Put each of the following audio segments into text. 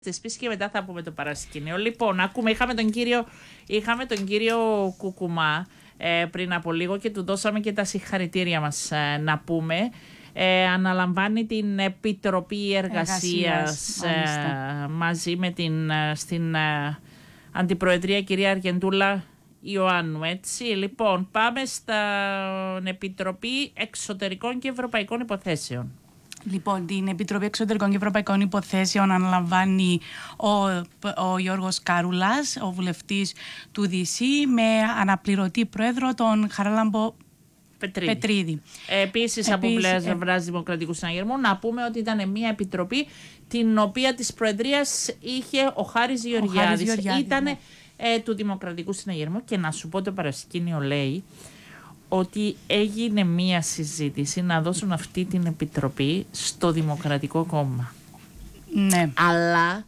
Τις πεις και μετά θα πούμε το παρασκήνιο. Λοιπόν, ακούμε, είχαμε τον κύριο Κουκουμά πριν από λίγο και του δώσαμε και τα συγχαρητήρια μας να πούμε. Αναλαμβάνει την Επιτροπή Εργασίας μαζί με στην Αντιπροεδρία κυρία Αργεντούλα Ιωάννου, έτσι. Λοιπόν, πάμε στην Επιτροπή Εξωτερικών και Ευρωπαϊκών Υποθέσεων. Λοιπόν, την Επιτροπή Εξωτερικών και Ευρωπαϊκών Υποθέσεων αναλαμβάνει ο Γιώργος Κάρουλας, ο βουλευτής του ΔΣ, με αναπληρωτή πρόεδρο τον Χαράλαμπο Πετρίδη. Επίσης, από πλευράς Δημοκρατικού Συναγερμού, να πούμε ότι ήταν μια επιτροπή την οποία της Προεδρίας είχε ο Χάρης Γεωργιάδης. Ήταν του Δημοκρατικού Συναγερμού και να σου πω το παρασκήνιο λέει ότι έγινε μία συζήτηση να δώσουν αυτή την επιτροπή στο Δημοκρατικό Κόμμα. Ναι. Αλλά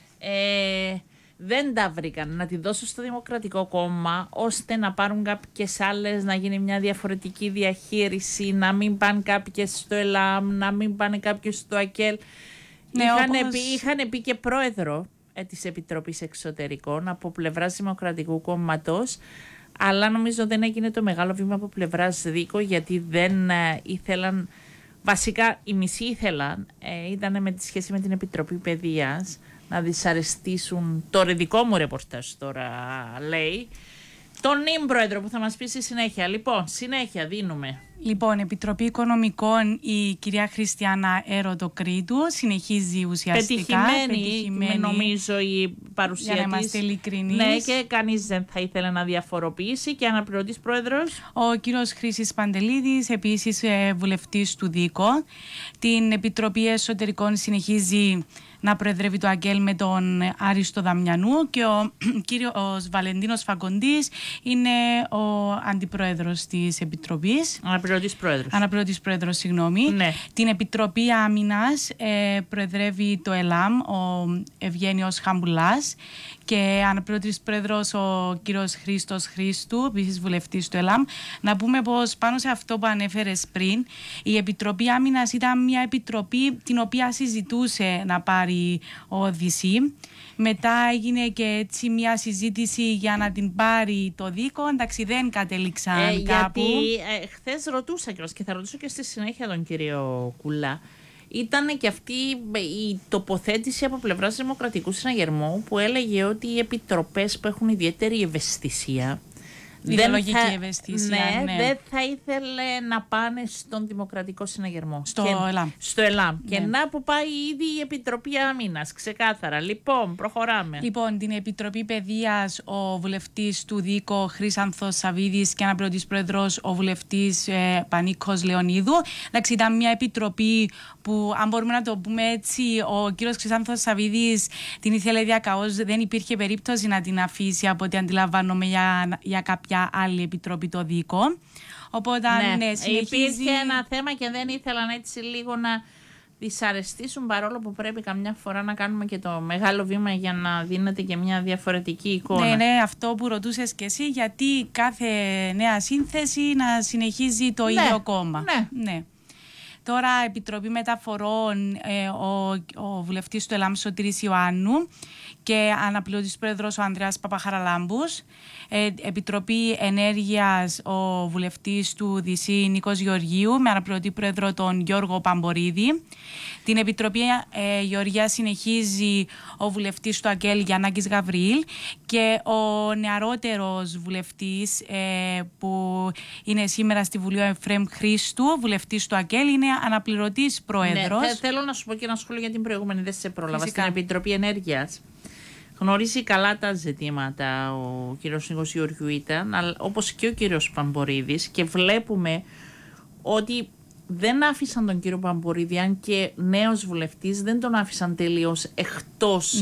δεν τα βρήκαν να τη δώσουν στο Δημοκρατικό Κόμμα ώστε να πάρουν κάποιες άλλες, να γίνει μια διαφορετική διαχείριση, να μην πάνε κάποιες στο ΕΛΑΜ, να μην πάνε κάποιες στο ΑΚΕΛ. Ναι, είχαν πει και πρόεδρο της Επιτροπής Εξωτερικών από πλευράς Δημοκρατικού Κόμματος, αλλά νομίζω δεν έγινε το μεγάλο βήμα από πλευράς ΔΙΚΟ, γιατί δεν ήθελαν, βασικά οι μισοί ήθελαν, ήταν με τη σχέση με την Επιτροπή Παιδείας, να δυσαρεστήσουν, το δικό μου ρεπορτάζ τώρα λέει, τον νυν πρόεδρο που θα μας πει στη συνέχεια. Λοιπόν, συνέχεια δίνουμε. Λοιπόν, Επιτροπή Οικονομικών, η κυρία Χριστιανά Ερωτοκρίτου συνεχίζει ουσιαστικά. Πετυχημένη νομίζω η παρουσία της. Για να είμαστε ειλικρινείς. Ναι, και κανείς δεν θα ήθελε να διαφοροποιήσει. Και αναπληρωτής πρόεδρος. Ο κύριος Χρήσης Παντελίδης, επίσης βουλευτής του ΔΙΚΟ. Την Επιτροπή Εσωτερικών συνεχίζει να προεδρεύει το ΑΚΕΛ με τον Άριστο Δαμιανού και ο κύριος Βαλεντίνος Φακοντής είναι ο αντιπρόεδρος της Επιτροπής. Αναπληρωτής πρόεδρος, συγγνώμη. Ναι. Την Επιτροπή Άμυνας προεδρεύει το ΕΛΑΜ, ο Ευγένιος Χαμπουλάς, και αναπληρωτής πρόεδρος ο κύριος Χρήστος Χρήστου, επίσης βουλευτής του ΕΛΑΜ. Να πούμε πως πάνω σε αυτό που ανέφερες πριν, η Επιτροπή Άμυνας ήταν μια επιτροπή την οποία συζητούσε να πάρει ο ΔΣ. Μετά έγινε και έτσι μια συζήτηση για να την πάρει το ΔΙΚΟ. Εντάξει, δεν κατέληξαν κάπου. Γιατί χθες ρωτούσα και θα ρωτήσω και στη συνέχεια τον κύριο Κουλά. Ήταν και αυτή η τοποθέτηση από πλευράς Δημοκρατικού Συναγερμού που έλεγε ότι οι επιτροπές που έχουν ιδιαίτερη ευαισθησία, ιδεολογική ευαισθησία, ναι, δεν θα ήθελε να πάνε στον Δημοκρατικό Συναγερμό. Στο ΕΛΑΜ. Ναι. Και να που πάει ήδη η Επιτροπή Άμυνας, ξεκάθαρα. Λοιπόν, προχωράμε. Λοιπόν, την Επιτροπή Παιδείας, ο βουλευτής του ΔΙΚΟ Χρήσανθος Σαβίδης και αναπληρωτής πρόεδρος ο βουλευτής Πανίκος Λεωνίδου. Εντάξει, ήταν μια επιτροπή που, αν μπορούμε να το πούμε έτσι, ο κύριος Χρήσανθος Σαβίδης την ήθελε διακαώς, δεν υπήρχε περίπτωση να την αφήσει, από ό,τι αντιλαμβάνομαι, για κάποια άλλη επιτροπή το ΔΙΚΟ. Οπότε υπήρχε ένα θέμα και δεν ήθελαν έτσι λίγο να δυσαρεστήσουν, παρόλο που πρέπει καμιά φορά να κάνουμε και το μεγάλο βήμα για να δίνεται και μια διαφορετική εικόνα. Ναι, αυτό που ρωτούσες και εσύ, γιατί κάθε νέα σύνθεση να συνεχίζει το ίδιο κόμμα. Ναι. Τώρα, Επιτροπή Μεταφορών, ο βουλευτής του ΕΛΑΜ Σωτήρης Ιωάννου και αναπληρωτής πρόεδρος ο Ανδρέας Παπαχαραλάμπους. Επιτροπή Ενέργειας, ο βουλευτής του ΔΣ Νίκος Γεωργίου με αναπληρωτή πρόεδρο τον Γιώργο Παμπορίδη. Την Επιτροπή Γεωργίας συνεχίζει ο βουλευτής του ΑΚΕΛ Γιαννάκης Γαβρίλ και ο νεαρότερος βουλευτής που είναι σήμερα στη Βουλή, ο Εφρέμ Χρήστου, βουλευτής του ΑΚΕΛ, είναι αναπληρωτής πρόεδρος. Ναι, θέλω να σου πω και ένα σχόλιο για την προηγούμενη, δεν σε πρόλαβα. Στην Επιτροπή Ενέργειας γνωρίζει καλά τα ζητήματα ο κύριος Νίκος Γεωργιού ήταν, όπως και ο κύριος Παμπορίδης, και βλέπουμε ότι δεν άφησαν τον κύριο Παμπορίδη, αν και νέος βουλευτής, δεν τον άφησαν τελείως εκτός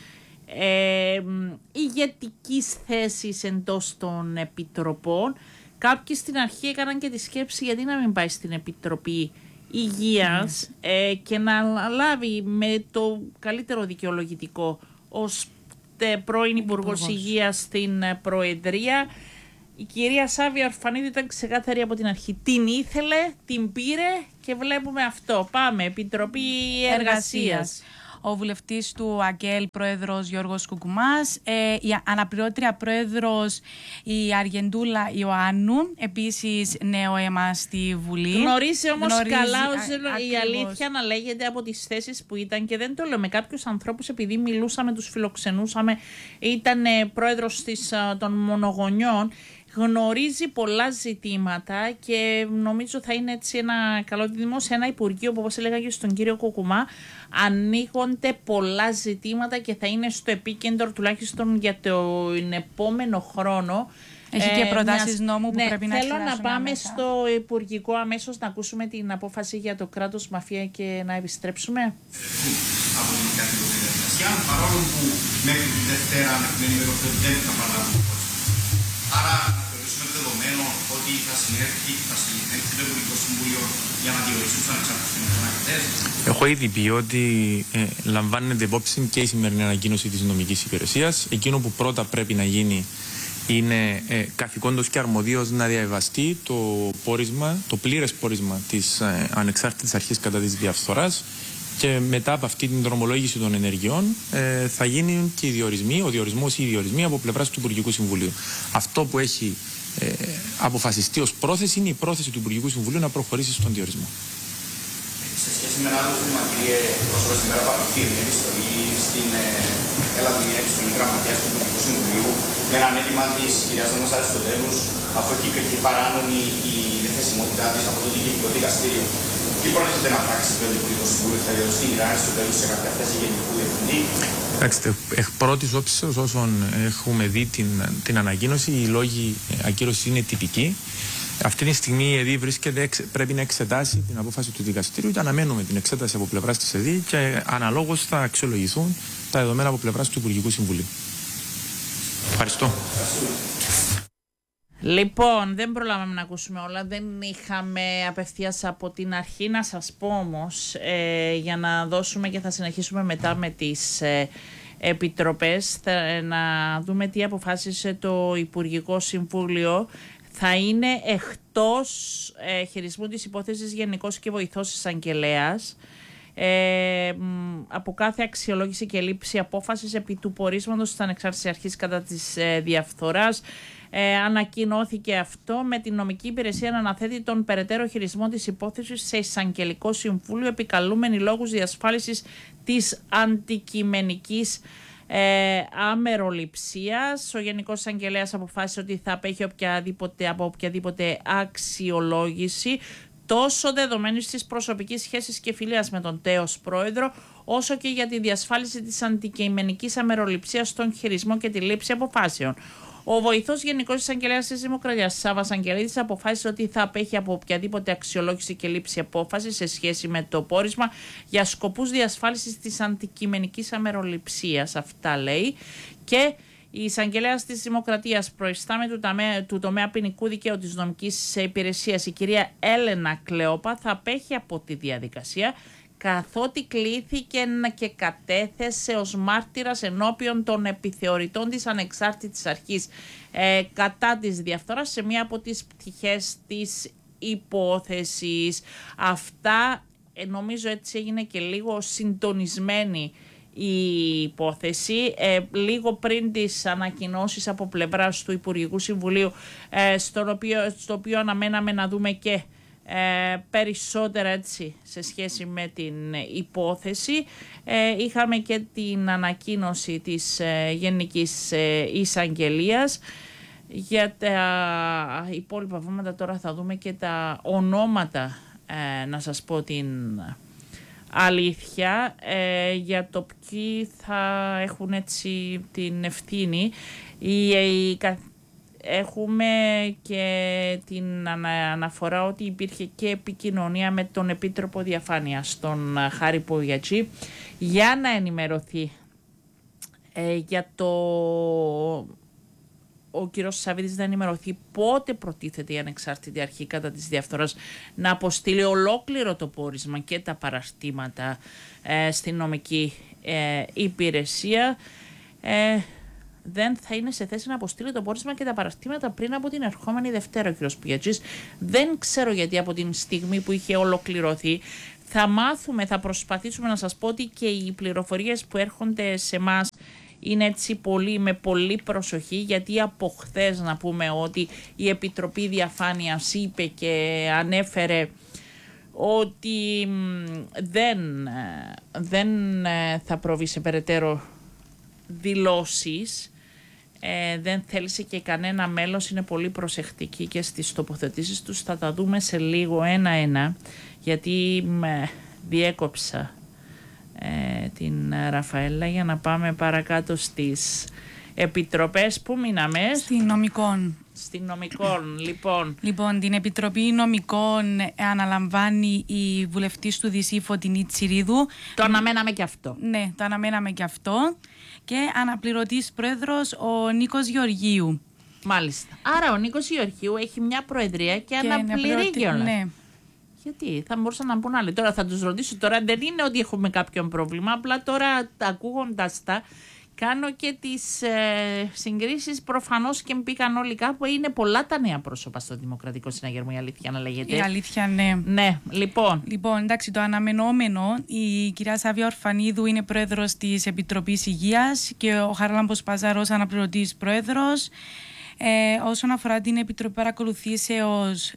ηγετικής θέσης εντός των επιτροπών. Κάποιοι στην αρχή έκαναν και τη σκέψη γιατί να μην πάει στην Επιτροπή Υγείας και να λάβει με το καλύτερο δικαιολογητικό ως πρώην Υπουργός Υγείας στην Προεδρία. Η κυρία Σάβια Ορφανίδη ήταν ξεκάθαρη από την αρχή. Την ήθελε, την πήρε και βλέπουμε αυτό. Πάμε, Επιτροπή Εργασίας. ο βουλευτής του ΑΚΕΛ, πρόεδρος Γιώργος Κουκουμάς, η αναπληρώτρια πρόεδρος η Αργεντούλα Ιωάννου, επίσης νέο αίμα στη Βουλή. Γνωρίζει όμως καλά η αλήθεια να λέγεται από τις θέσεις που ήταν, και δεν το λέω με κάποιους ανθρώπους επειδή μιλούσαμε, τους φιλοξενούσαμε, ήταν πρόεδρος των μονογονιών. Γνωρίζει πολλά ζητήματα και νομίζω θα είναι έτσι ένα καλό δίδυμο σε ένα υπουργείο που, όπως έλεγα και στον κύριο Κουκουμά, ανοίγονται πολλά ζητήματα και θα είναι στο επίκεντρο τουλάχιστον για τον επόμενο χρόνο. Έχει και προτάσεις νόμου που πρέπει να εξετάσουμε. Θέλω να πάμε στο υπουργικό αμέσως να ακούσουμε την απόφαση για το κράτος μαφία και να επιστρέψουμε. Από την κατηγορία διαδικασία, παρόλο που μέχρι τη Δευτέρα με ενημερωθεί ότι δεν θα παραλάβουν. Άρα να θεωρήσουμε δεδομένο ότι θα συνέλθει το Υπουργικό Συμβούλιο για να διορίσει τους ανεξάρτητους δημοσιογράφους. Έχω ήδη πει ότι λαμβάνεται υπόψη και η σημερινή ανακοίνωση της νομικής υπηρεσίας. Εκείνο που πρώτα πρέπει να γίνει είναι καθηκόντως και αρμοδίως να διαβαστεί το πλήρες πόρισμα της ανεξάρτητης αρχής κατά της διαφθοράς, και μετά από αυτή την δρομολόγηση των ενεργειών θα γίνουν και οι διορισμοί, ο διορισμός ή οι διορισμοί από πλευράς του Υπουργικού Συμβουλίου. Αυτό που έχει αποφασιστεί ως πρόθεση είναι η πρόθεση του Υπουργικού Συμβουλίου να προχωρήσει στον διορισμό. Σε σχέση με ένα άλλο θέμα, κύριε Πρόσωπο, σήμερα παρακολουθεί μια επιστολή στην Ελλαδική Επιστολή Γραμματείας του Υπουργικού Συμβουλίου με έναν αίτημα της κυρίας Δόνας Αριστοτέλους, αφού έχει κρυφτεί παράνομη η διαθεσιμότητά της από το Διοικητικό Δικαστήριο. Τι πρόκειται να πράξει το Υπουργικό Συμβούλιο, θα διαδοθεί η γράμμα στο τέλος σε κάποια θέση γενικού διευθυντή? Κοιτάξτε, εκ πρώτης όψεως, όσον έχουμε δει την ανακοίνωση, οι λόγοι ακύρωσης είναι τυπικοί. Αυτή τη στιγμή η ΕΔΗ πρέπει να εξετάσει την απόφαση του δικαστήριου και αναμένουμε την εξέταση από πλευράς της ΕΔΗ και αναλόγως θα αξιολογηθούν τα δεδομένα από πλευράς του Υπουργικού Συμβουλίου. Ευχαριστώ. Λοιπόν, δεν προλάβαμε να ακούσουμε όλα, δεν είχαμε απευθείας από την αρχή. Να σας πω όμως, για να δώσουμε και θα συνεχίσουμε μετά με τις επιτροπές, να δούμε τι αποφάσισε το Υπουργικό Συμβούλιο. Θα είναι εκτός χειρισμού της υπόθεσης γενικός και βοηθός εισαγγελέας από κάθε αξιολόγηση και λήψη απόφασης επί του πορίσματος της ανεξάρτητης αρχής κατά της διαφθοράς. Ανακοινώθηκε αυτό με την νομική υπηρεσία να αναθέτει τον περαιτέρω χειρισμό της υπόθεσης σε εισαγγελικό συμβούλιο, επικαλούμενοι λόγους διασφάλισης της αντικειμενικής αμεροληψίας. Ο Γενικός Εισαγγελέας αποφάσισε ότι θα απέχει από οποιαδήποτε αξιολόγηση, τόσο δεδομένης της προσωπικής σχέσης και φιλίας με τον τέος πρόεδρο, όσο και για τη διασφάλιση της αντικειμενικής αμεροληψίας στον χειρισμό και τη λήψη αποφάσεων. Ο βοηθός Γενικός Εισαγγελέας της Δημοκρατίας, Σάββας Αγγελίδης, αποφάσισε ότι θα απέχει από οποιαδήποτε αξιολόγηση και λήψη απόφαση σε σχέση με το πόρισμα για σκοπούς διασφάλισης της αντικειμενικής αμεροληψίας. Αυτά λέει. Και η Εισαγγελέας της Δημοκρατίας, προϊστάμενη του τομέα ποινικού δικαίου της νομικής υπηρεσίας, η κυρία Έλενα Κλεόπα, θα απέχει από τη διαδικασία, καθότι κλήθηκε και κατέθεσε ως μάρτυρας ενώπιον των επιθεωρητών της ανεξάρτητης αρχής κατά της διαφθοράς σε μία από τις πτυχές της υπόθεσης. Αυτά νομίζω έτσι έγινε και λίγο συντονισμένη η υπόθεση, λίγο πριν τις ανακοινώσεις από πλευράς του Υπουργικού Συμβουλίου, στο οποίο αναμέναμε να δούμε και περισσότερα έτσι σε σχέση με την υπόθεση. Είχαμε και την ανακοίνωση της Γενικής Εισαγγελίας. Για τα υπόλοιπα βήματα τώρα θα δούμε και τα ονόματα, να σας πω την αλήθεια, για το ποιοι θα έχουν έτσι την ευθύνη. Έχουμε και την αναφορά ότι υπήρχε και επικοινωνία με τον Επίτροπο Διαφάνειας, τον Χάρη Πογιατζή, για να ενημερωθεί για το... Ο κ. Σαββίδης να ενημερωθεί πότε προτίθεται η ανεξάρτητη αρχή κατά της διαφθοράς να αποστείλει ολόκληρο το πόρισμα και τα παραστήματα στην νομική υπηρεσία. Δεν θα είναι σε θέση να αποστείλει το πόρισμα και τα παραστήματα πριν από την ερχόμενη Δευτέρα ο κ. Πογιατζής. Δεν ξέρω γιατί από την στιγμή που είχε ολοκληρωθεί Θα μάθουμε, θα προσπαθήσουμε να σας πω ότι και οι πληροφορίες που έρχονται σε εμάς είναι έτσι με πολύ προσοχή, γιατί από χθες να πούμε ότι η Επιτροπή Διαφάνειας είπε και ανέφερε ότι δεν θα προβεί σε περαιτέρω δηλώσεις. Δεν θέλησε και κανένα μέλος, είναι πολύ προσεκτική και στις τοποθετήσεις τους. Θα τα δούμε σε λίγο ένα-ένα, γιατί διέκοψα την Ραφαέλα για να πάμε παρακάτω στις επιτροπές. Πού μείναμε? Στην νομικών. Στην νομικών, λοιπόν. Λοιπόν, την Επιτροπή Νομικών αναλαμβάνει η βουλευτής του ΔΥΣΥ Φωτεινή Τσιρίδου. Το αναμέναμε και αυτό. Ναι, το αναμέναμε και αυτό. Και αναπληρωτής πρόεδρος ο Νίκος Γεωργίου. Μάλιστα. Άρα ο Νίκος Γεωργίου έχει μια προεδρία και αναπληρεί κιόλας. Ναι. Γιατί θα μπορούσαν να πούν άλλοι. Τώρα θα τους ρωτήσω. Τώρα δεν είναι ότι έχουμε κάποιον πρόβλημα. Απλά τώρα ακούγοντας τα κάνω και τις συγκρίσεις. Προφανώς και μπήκαν όλοι κάπου. Είναι πολλά τα νέα πρόσωπα στο Δημοκρατικό Συναγερμό, η αλήθεια να λέγεται. Η αλήθεια, ναι. Ναι, λοιπόν. Λοιπόν, εντάξει, το αναμενόμενο, η κυρία Σάβια Ορφανίδου είναι πρόεδρος της Επιτροπής Υγείας και ο Χαράλαμπος Παζαρός αναπληρωτής πρόεδρος. Όσον αφορά την Επιτροπή Παρακολουθήσεως,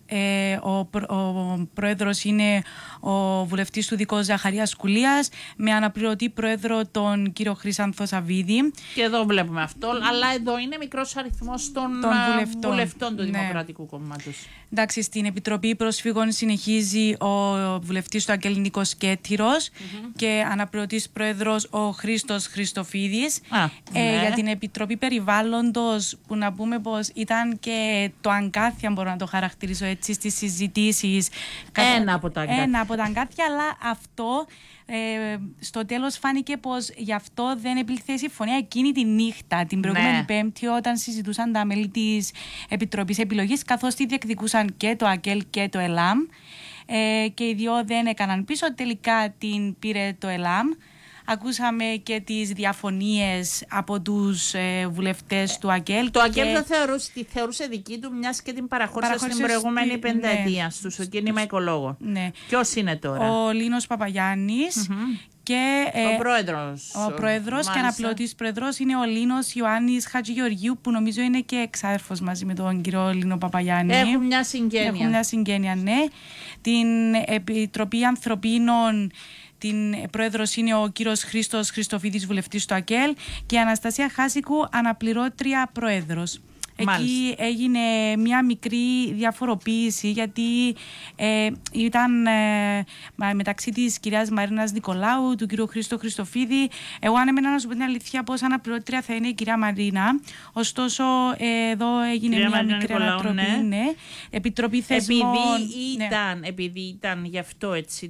ο πρόεδρος είναι ο βουλευτής του Δικός Ζαχαρίας Κουλίας, με αναπληρωτή πρόεδρο τον κύριο Χρυσάνθο Σαββίδη. Και εδώ βλέπουμε αυτό, αλλά εδώ είναι μικρός αριθμός των βουλευτών του Δημοκρατικού Κόμματος. Εντάξει, στην Επιτροπή Προσφύγων συνεχίζει ο βουλευτής του Αγγέλ Νίκος Κέτηρος και αναπληρωτής πρόεδρος ο Χρήστος Χριστοφίδης. Για την Επιτροπή Περιβάλλοντος, που να πούμε πως ήταν και το αγκάθια, μπορώ να το χαρακτηρίσω έτσι, στις συζητήσεις. Ένα από τα αγκάθια, αλλά αυτό στο τέλος φάνηκε πως γι' αυτό δεν επήλθε η συμφωνία εκείνη τη νύχτα, την προηγούμενη Πέμπτη, όταν συζητούσαν τα μέλη της Επιτροπής Επιλογής, καθώς τη διεκδικούσαν και το ΑΚΕΛ και το ΕΛΑΜ, και οι δύο δεν έκαναν πίσω. Τελικά την πήρε το ΕΛΑΜ. Ακούσαμε και τις διαφωνίες από τους βουλευτές του ΑΚΕΛ. Το ΑΚΕΛ το θεωρούσε δική του, μιας και την παραχώρησε στην προηγούμενη πενταετία στο κίνημα Οικολόγο. Ναι. Ποιος είναι τώρα? Ο Λίνος Παπαγιάννης. Και, ο πρόεδρος και αναπληρωτής πρόεδρος είναι ο Λίνος Ιωάννης Χατζηγεωργίου, που νομίζω είναι και εξάδερφος μαζί με τον κύριο Λίνο Παπαγιάννη. Έχουν μια συγγένεια. Ναι. Την Επιτροπή Ανθρωπίνων, την πρόεδρος είναι ο κύριος Χρήστος Χριστοφίδης, βουλευτής του ΑΚΕΛ, και η Αναστασία Χάσικου, αναπληρώτρια πρόεδρος. Εκεί έγινε μια μικρή διαφοροποίηση, γιατί ήταν μεταξύ της κυρίας Μαρίνας Νικολάου, του κυρίου Χρήστο Χριστοφίδη. Εγώ ανέμενα να σου πω την αλήθεια πως αναπληρώτρια θα είναι η κυρία Μαρίνα. Ωστόσο εδώ έγινε μια μικρή ανατροπή. Ναι. Επιτροπή Θεσμών. Επειδή ήταν γι' αυτό έτσι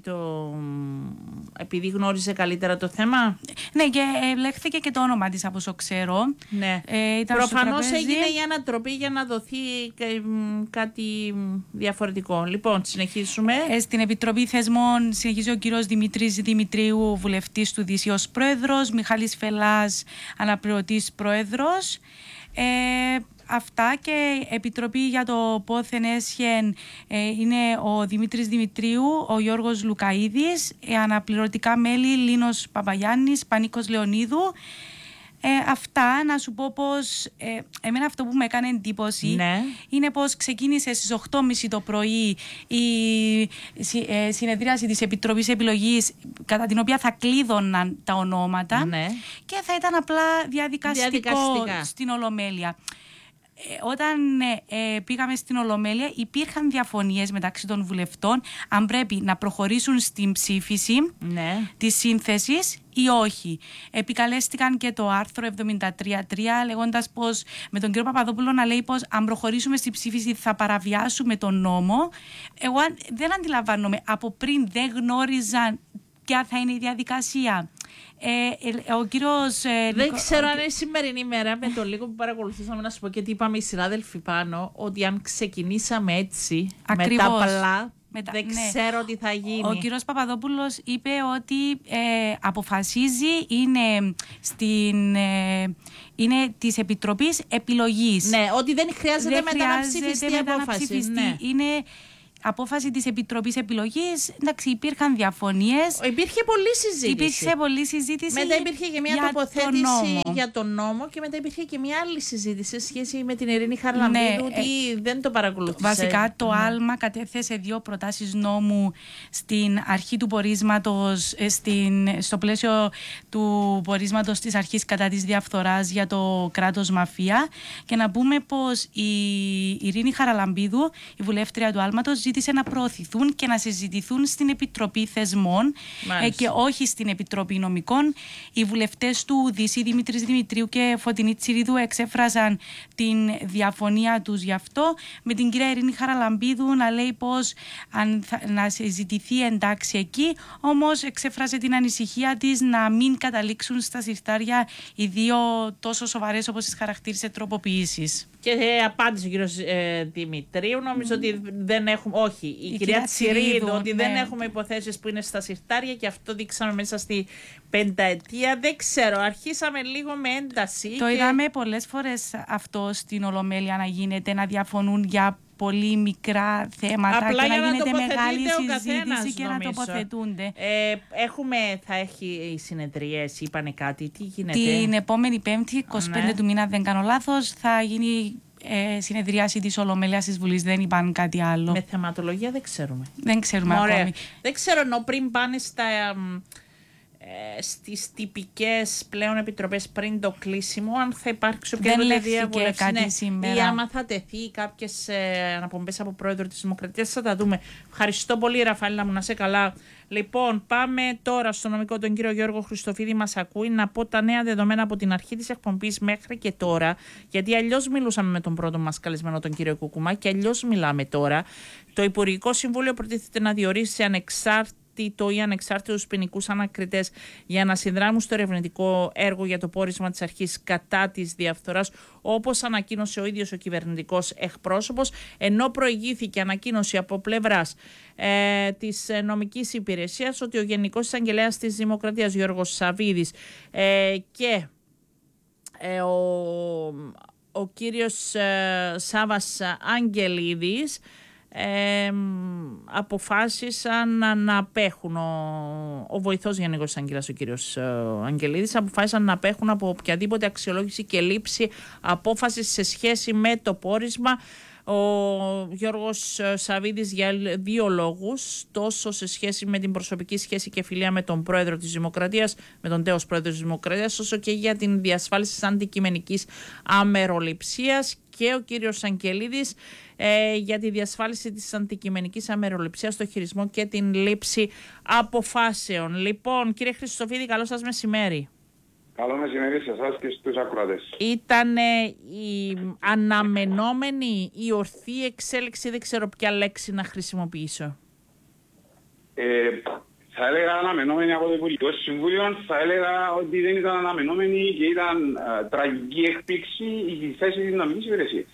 επειδή γνώριζε καλύτερα το θέμα. Ναι, και λέχθηκε και το όνομα της, από όσο ξέρω. Ναι. Προφανώς έγινε η ανατροπή για να δοθεί κάτι διαφορετικό. Λοιπόν, συνεχίσουμε. Στην Επιτροπή Θεσμών συνεχίζει ο κύριος Δημήτρης Δημητρίου, βουλευτής του ΔΥΣΥ, ως πρόεδρος, Μιχάλης Φελάς, αναπληρωτής πρόεδρος. Αυτά. Και Επιτροπή για το Πόθεν Έσχεν είναι ο Δημήτρης Δημητρίου, ο Γιώργος Λουκαΐδης, αναπληρωτικά μέλη Λίνος Παπαγιάννης, Πανίκος Λεωνίδου. Αυτά, να σου πω πως εμένα αυτό που με έκανε εντύπωση είναι πως ξεκίνησε στις 8.30 το πρωί η συνεδρίαση της Επιτροπής Επιλογής, κατά την οποία θα κλείδωναν τα ονόματα, και θα ήταν απλά διαδικαστικό στην Ολομέλεια. Όταν πήγαμε στην Ολομέλεια, υπήρχαν διαφωνίες μεταξύ των βουλευτών αν πρέπει να προχωρήσουν στην ψήφιση της σύνθεσης ή όχι. Επικαλέστηκαν και το άρθρο 73.3, λέγοντας πως, με τον κύριο Παπαδόπουλο να λέει πως αν προχωρήσουμε στην ψήφιση θα παραβιάσουμε τον νόμο. Εγώ δεν αντιλαμβάνομαι, από πριν δεν γνώριζαν ποια θα είναι η διαδικασία. Ο κύριος, δεν ξέρω αν είναι σημερινή ημέρα, με το λίγο που παρακολουθήσαμε, να σου πω και τι είπαμε οι συνάδελφοι πάνω, ότι αν ξεκινήσαμε έτσι, ακριβώς, με τα απλά, δεν ξέρω τι θα γίνει. Ο κύριος Παπαδόπουλος είπε ότι αποφασίζει, είναι της Επιτροπής Επιλογής. Ναι, ότι δεν χρειάζεται μετά να ψηφιστεί η απόφαση. Είναι απόφαση της Επιτροπής Επιλογής, εντάξει, υπήρχαν διαφωνίες. Υπήρχε πολλή συζήτηση. Μετά υπήρχε και μια τοποθέτηση για τον νόμο και μετά υπήρχε και μια άλλη συζήτηση σε σχέση με την Ειρήνη Χαραλαμπίδου, ότι δεν το παρακολούθησε. Βασικά το άλμα κατέθεσε 2 προτάσεις νόμου στην αρχή του πορίσματος, στο πλαίσιο του πορίσματος της αρχής κατά της διαφθοράς για το κράτος μαφία, και να πούμε πως η Ειρήνη Χαραλαμπίδου, η βουλεύτρια του άλματος, ζήτησε να προωθηθούν και να συζητηθούν στην Επιτροπή Θεσμών και όχι στην Επιτροπή Νομικών. Οι βουλευτές του ΔΥΣΗ, Δημήτρης Δημητρίου και Φωτεινή Τσιρίδου, εξέφραζαν την διαφωνία τους γι' αυτό, με την κυρία Ειρήνη Χαραλαμπίδου να λέει πως να συζητηθεί εντάξει εκεί, όμως εξέφρασε την ανησυχία της να μην καταλήξουν στα συρτάρια οι 2 τόσο σοβαρές, όπως τις χαρακτήρισε, τροποποιήσεις. Και απάντησε ο κύριος Δημητρίου, νομίζω ότι δεν έχουμε, όχι, η κυρία Τσιρίδου, ότι δεν έχουμε υποθέσεις που είναι στα συρτάρια, και αυτό δείξαμε μέσα στη 5ετία. Δεν ξέρω, αρχίσαμε λίγο με ένταση. Το είδαμε πολλές φορές αυτό στην Ολομέλεια να γίνεται, να διαφωνούν για πολύ μικρά θέματα. Απλά και να γίνεται μεγάλη συζήτηση και νομίζω να τοποθετούνται. Θα έχει συνεδρίες, είπανε κάτι, τι γίνεται? Την επόμενη Πέμπτη, 25 του μήνα, δεν κάνω λάθος, θα γίνει συνεδρίαση της Ολομέλειας της Βουλής. Δεν είπαν κάτι άλλο. Με θεματολογία δεν ξέρουμε. Δεν ξέρουμε ακόμη. Δεν ξέρω, ενώ πριν πάνε στις τυπικές πλέον επιτροπές πριν το κλείσιμο, αν θα υπάρξει οποιαδήποτε διαβούλευση, κάτι σήμερα, ή άμα θα τεθεί κάποιες αναπομπές από πρόεδρο της Δημοκρατίας, θα τα δούμε. Ευχαριστώ πολύ, Ραφαέλα μου, να σε καλά. Λοιπόν, πάμε τώρα στο νομικό, τον κύριο Γιώργο Χριστοφίδη μας ακούει, να πω τα νέα δεδομένα από την αρχή της εκπομπής μέχρι και τώρα, γιατί αλλιώς μιλούσαμε με τον πρώτο μας καλεσμένο, τον κύριο Κουκουμά, και αλλιώς μιλάμε τώρα. Το Υπουργικό Συμβούλιο προτίθεται να διορίσει ή ανεξάρτητους ποινικούς ανακριτές για να συνδράμουν στο ερευνητικό έργο για το πόρισμα της αρχής κατά της διαφθοράς, όπως ανακοίνωσε ο ίδιος ο κυβερνητικός εκπρόσωπος, ενώ προηγήθηκε ανακοίνωση από πλευράς της νομικής υπηρεσίας ότι ο Γενικός Εισαγγελέας της Δημοκρατίας Γιώργος Σαβίδης και ο κύριος Σάβας Αγγελίδης αποφάσισαν να απέχουν, ο βοηθός Γενικός Εισαγγελέας ο κύριος Αγγελίδης, αποφάσισαν να απέχουν από οποιαδήποτε αξιολόγηση και λήψη απόφασης σε σχέση με το πόρισμα. Ο Γιώργος Σαβίδης για 2 λόγους, τόσο σε σχέση με την προσωπική σχέση και φιλία με τον πρόεδρο της Δημοκρατίας, με τον τέος πρόεδρο της Δημοκρατίας, όσο και για την διασφάλιση της αντικειμενικής αμεροληψίας, και ο κύριος Αγγελίδης για τη διασφάλιση της αντικειμενικής αμεροληψίας στο χειρισμό και την λήψη αποφάσεων. Λοιπόν, κύριε Χριστοφίδη, καλό σας μεσημέρι. Καλό μεσημέρι σε εσάς και στους ακροατές. Ήταν η αναμενόμενη, η ορθή εξέλιξη, δεν ξέρω ποια λέξη να χρησιμοποιήσω. Θα έλεγα αναμενόμενη από το Υπουργικό Συμβούλιο, θα έλεγα ότι δεν ήταν αναμενόμενη και ήταν τραγική έκπληξη η θέση της νομικής υπηρεσίας.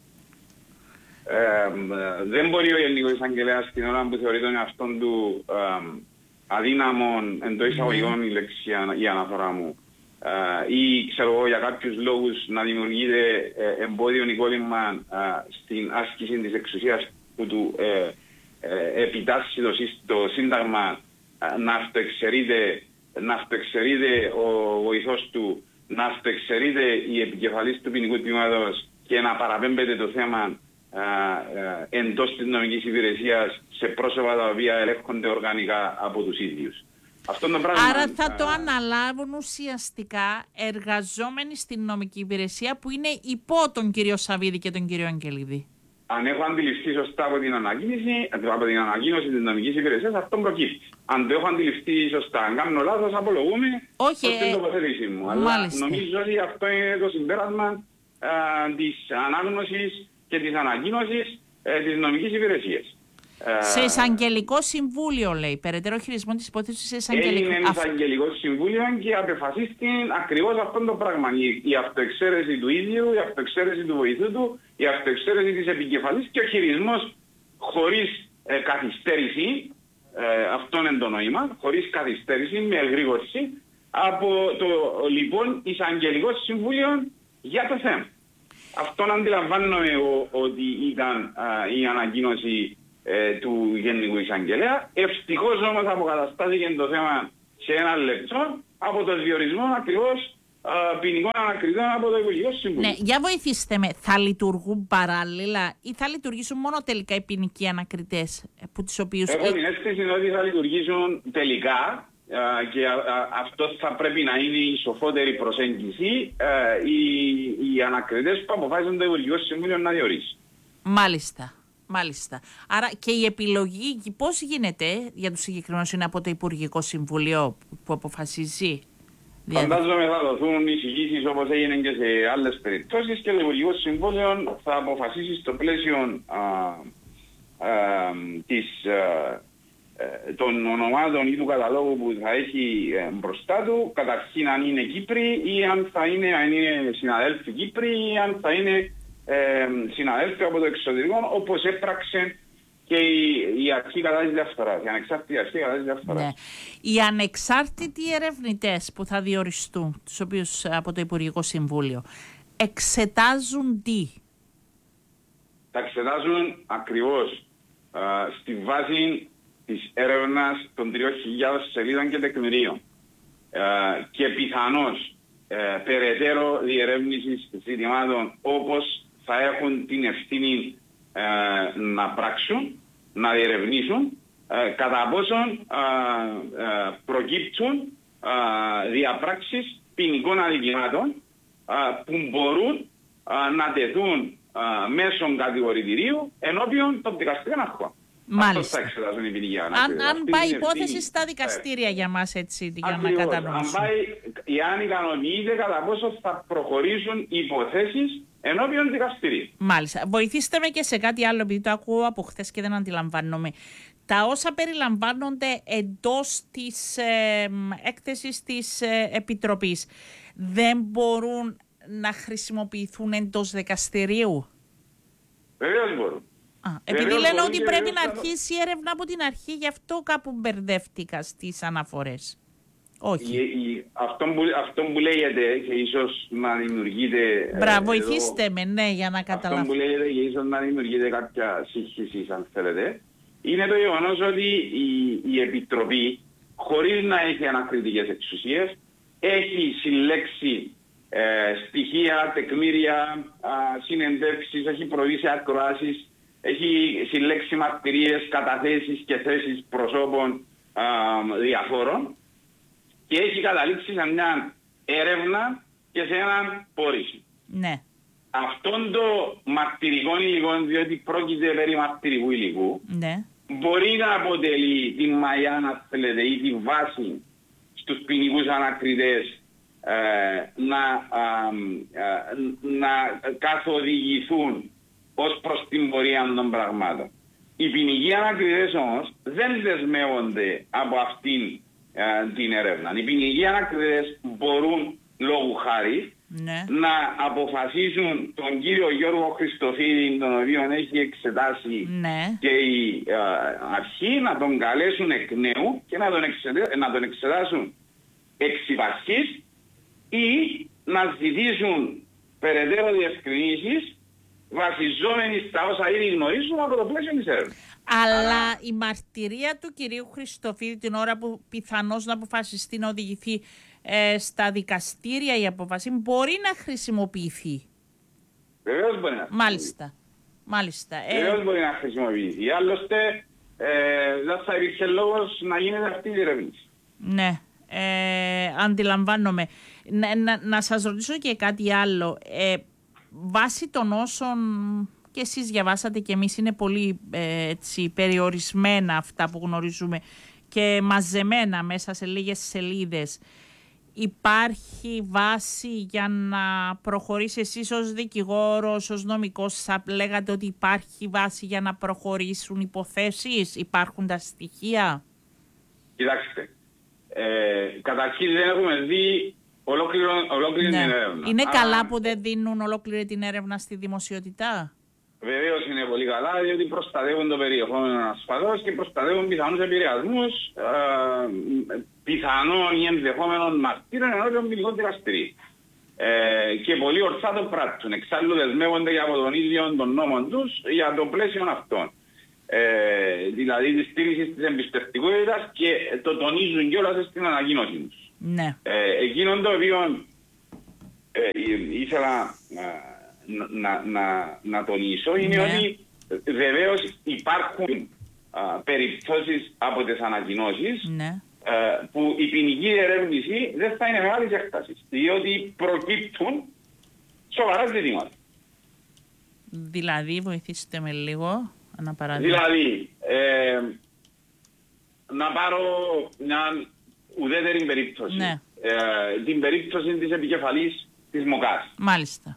Δεν μπορεί ο Γενικός Εισαγγελέας την ώρα που θεωρεί τον εαυτόν του αδύναμον, εντός εισαγωγικών η λέξη, η αναφορά μου, ή ξέρω εγώ για κάποιους λόγους να δημιουργείται εμπόδιο ή κόλλημα στην άσκηση της εξουσίας που του επιτάσσει το Σύνταγμα, να αυτοεξαιρείται ο βοηθός του, να αυτοεξαιρείται η επικεφαλής του ποινικού τμήματος και να παραπέμπεται το θέμα εντός της νομικής υπηρεσίας σε πρόσωπα τα οποία ελέγχονται οργανικά από τους ίδιους. Άρα θα το αναλάβουν ουσιαστικά εργαζόμενοι στην νομική υπηρεσία που είναι υπό τον κύριο Σαβίδη και τον κύριο Αγγελίδη. Αν έχω αντιληφθεί σωστά από την ανακοίνωση της νομικής υπηρεσίας, αυτό προκύπτει. Αν το έχω αντιληφθεί σωστά, αν κάνω λάθος, απολογούμε προς την τοποθέτησή μου. Αλλά νομίζω ότι αυτό είναι το συμπέρασμα της ανάγνωσης και της ανακοίνωσης της νομικής υπηρεσίας. Σε εισαγγελικό συμβούλιο, λέει, περαιτέρω χειρισμό της υπόθεσης σε εισαγγελικό. Είναι εισαγγελικό συμβούλιο και απεφασίστηκε ακριβώς αυτό το πράγμα. Η αυτοεξαίρεση του ίδιου, η αυτοεξαίρεση του βοηθού του, η αυτοεξαίρεση της επικεφαλής και ο χειρισμός χωρίς καθυστέρηση, αυτό είναι το νόημα, χωρίς καθυστέρηση, με εγρήγορση, από το λοιπόν εισαγγελικό συμβούλιο για το θέμα. Αυτόν αντιλαμβάνομαι ότι ήταν η ανακοίνωση του Γενικού Εισαγγελέα. Ευτυχώς όμως αποκαταστάθηκε το θέμα σε ένα λεπτό από το διορισμό ακριβώς ποινικών ανακριτών από το Υπουργικό Συμβούλιο. Ναι, για βοηθήστε με, θα λειτουργούν παράλληλα ή θα λειτουργήσουν μόνο τελικά οι ποινικοί ανακριτές που τις οποίους... Έχω την αίσθηση ότι θα λειτουργήσουν τελικά και αυτό θα πρέπει να είναι η σοφότερη προσέγγιση οι ανακριτές που αποφάσισαν το Υπουργικό Συμβούλιο να διορίσει. Μάλιστα. Μάλιστα. Άρα και η επιλογή πώς γίνεται για τους συγκεκριμένους είναι από το Υπουργικό Συμβούλιο που αποφασίζει. Φαντάζομαι θα δοθούν εισηγήσεις όπως έγινε και σε άλλες περιπτώσεις και το Υπουργικό Συμβούλιο θα αποφασίσει στο πλαίσιο των ονομάτων ή του καταλόγου που θα έχει μπροστά του, καταρχήν αν είναι Κύπροι ή αν θα είναι συναδέλφοι Κύπροι ή αν θα είναι συναδέλφοι από το εξωτερικό, όπως έπραξε και η αρχή κατά της διαφθοράς, η ανεξάρτητη αρχή κατά της διαφθοράς. Ναι. Οι ανεξάρτητοι ερευνητές που θα διοριστούν, τους οποίους από το Υπουργικό Συμβούλιο, εξετάζουν τι? Θα εξετάζουν ακριβώς στη βάση της έρευνας των 3.000 σελίδων και τεκμηρίων και πιθανώς περαιτέρω διερεύνησης ζητημάτων όπως θα έχουν την ευθύνη να πράξουν, να διερευνήσουν κατά πόσον προκύπτουν διαπράξεις ποινικών αδικημάτων που μπορούν να τεθούν μέσω κατηγορητηρίου ενώπιον των δικαστικών αρχών. Μάλιστα. Αυτό θα εξετάζουν οι ποινικοί ανακριτές. Αν πάει υπόθεση στα δικαστήρια για μας έτσι, για να κατανοήσουμε. Αν ικανοποιείται κατά πόσο θα προχωρήσουν υποθέσεις ενώπιον δικαστηρίου. Μάλιστα. Βοηθήστε με και σε κάτι άλλο, επειδή το ακούω από χθες και δεν αντιλαμβάνομαι. Τα όσα περιλαμβάνονται εντός της έκθεσης της Επιτροπής δεν μπορούν να χρησιμοποιηθούν εντός δικαστηρίου? Βεβαίως μπορούν. Επειδή λένε ότι πρέπει να αρχίσει η έρευνα από την αρχή, γι' αυτό κάπου μπερδεύτηκα στις αναφορές. Όχι. Αυτό που λέγεται και ίσως να δημιουργείται... Μπράβο, βοηθήστε με, ναι, για να καταλάβω. Αυτό που λέγεται και ίσως να δημιουργείται κάποια σύγχυση, αν θέλετε, είναι το γεγονός ότι η Επιτροπή, χωρίς να έχει ανακριτικές εξουσίες, έχει συλλέξει στοιχεία, τεκμήρια, συνεντεύξεις, έχει προβεί ακροάσεις, έχει συλλέξει μαρτυρίες, καταθέσεις και θέσεις προσώπων διαφόρων και έχει καταλήξει σε μια έρευνα και σε έναν πόρισμα. Ναι. Αυτόν το μαρτυρικό υλικό, διότι πρόκειται περί μαρτυρικού υλικού, ναι, μπορεί να αποτελεί την μαγιά, να θέλετε, ή τη βάση στους ποινικούς ανακριτές να καθοδηγηθούν ως προς την πορεία των πραγμάτων. Οι ποινικοί ανακριτές όμως δεν δεσμεύονται από αυτήν την έρευνα. Οι ποινικοί ανακριτές μπορούν λόγου χάρη να αποφασίσουν τον κύριο Γιώργο Χριστοφίδη, τον οποίο έχει εξετάσει και η αρχή, να τον καλέσουν εκ νέου και να τον εξετάσουν εξ υπαρχής ή να ζητήσουν περαιτέρω διευκρινήσεις βασιζόμενοι στα όσα ήδη γνωρίζουμε από το πλαίσιο της έρευνας. Αλλά η μαρτυρία του κυρίου Χριστοφίδη την ώρα που πιθανώς να αποφασιστεί να οδηγηθεί στα δικαστήρια η απόφαση μπορεί να χρησιμοποιηθεί. Βεβαίως μπορεί να χρησιμοποιηθεί. Μάλιστα. Βεβαίως μπορεί να χρησιμοποιηθεί. Άλλωστε δεν θα υπήρχε λόγος να γίνεται αυτή η διερεύνηση. Ναι. Αντιλαμβάνομαι. Να σας ρωτήσω και κάτι άλλο. Βάσει των όσων και εσείς διαβάσατε και εμείς, είναι πολύ περιορισμένα αυτά που γνωρίζουμε και μαζεμένα μέσα σε λίγες σελίδες. Υπάρχει βάση για να προχωρήσει εσείς ως δικηγόρος, ως νομικός? Θα λέγατε ότι υπάρχει βάση για να προχωρήσουν υποθέσεις? Υπάρχουν τα στοιχεία? Κοιτάξτε, καταρχήν δεν έχουμε δει ολόκληρη την έρευνα. Είναι καλά που δεν δίνουν ολόκληρη την έρευνα στη δημοσιότητα? Βεβαίως είναι πολύ καλά, διότι προστατεύουν το περιεχόμενο ασφαλώς και προστατεύουν πιθανούς επηρεασμούς πιθανών ή ενδεχόμενων μαρτύρων ενώπιον ποινικών δικαστηρίων. Και πολύ ορθά το πράττουν. Εξάλλου δεσμεύονται και από τον ίδιο τον νόμο τους για το πλαίσιο αυτών. δηλαδή τη στήριξη της εμπιστευτικότητας, και το τονίζουν κιόλας στην ανακοίνωσή τους. Ναι. Εκείνον το οποίο ήθελα να τονίσω είναι ότι βεβαίως υπάρχουν περιπτώσεις από τις ανακοινώσεις που η ποινική ερεύνηση δεν θα είναι μεγάλης έκτασης, διότι προκύπτουν σοβαρά ζητήματα. Δηλαδή, βοηθήστε με λίγο, ένα παράδειγμα. Δηλαδή, να πάρω μια ουδέτερη περίπτωση. Ναι. Την περίπτωση της επικεφαλής της ΜΟΚΑΣ. Μάλιστα.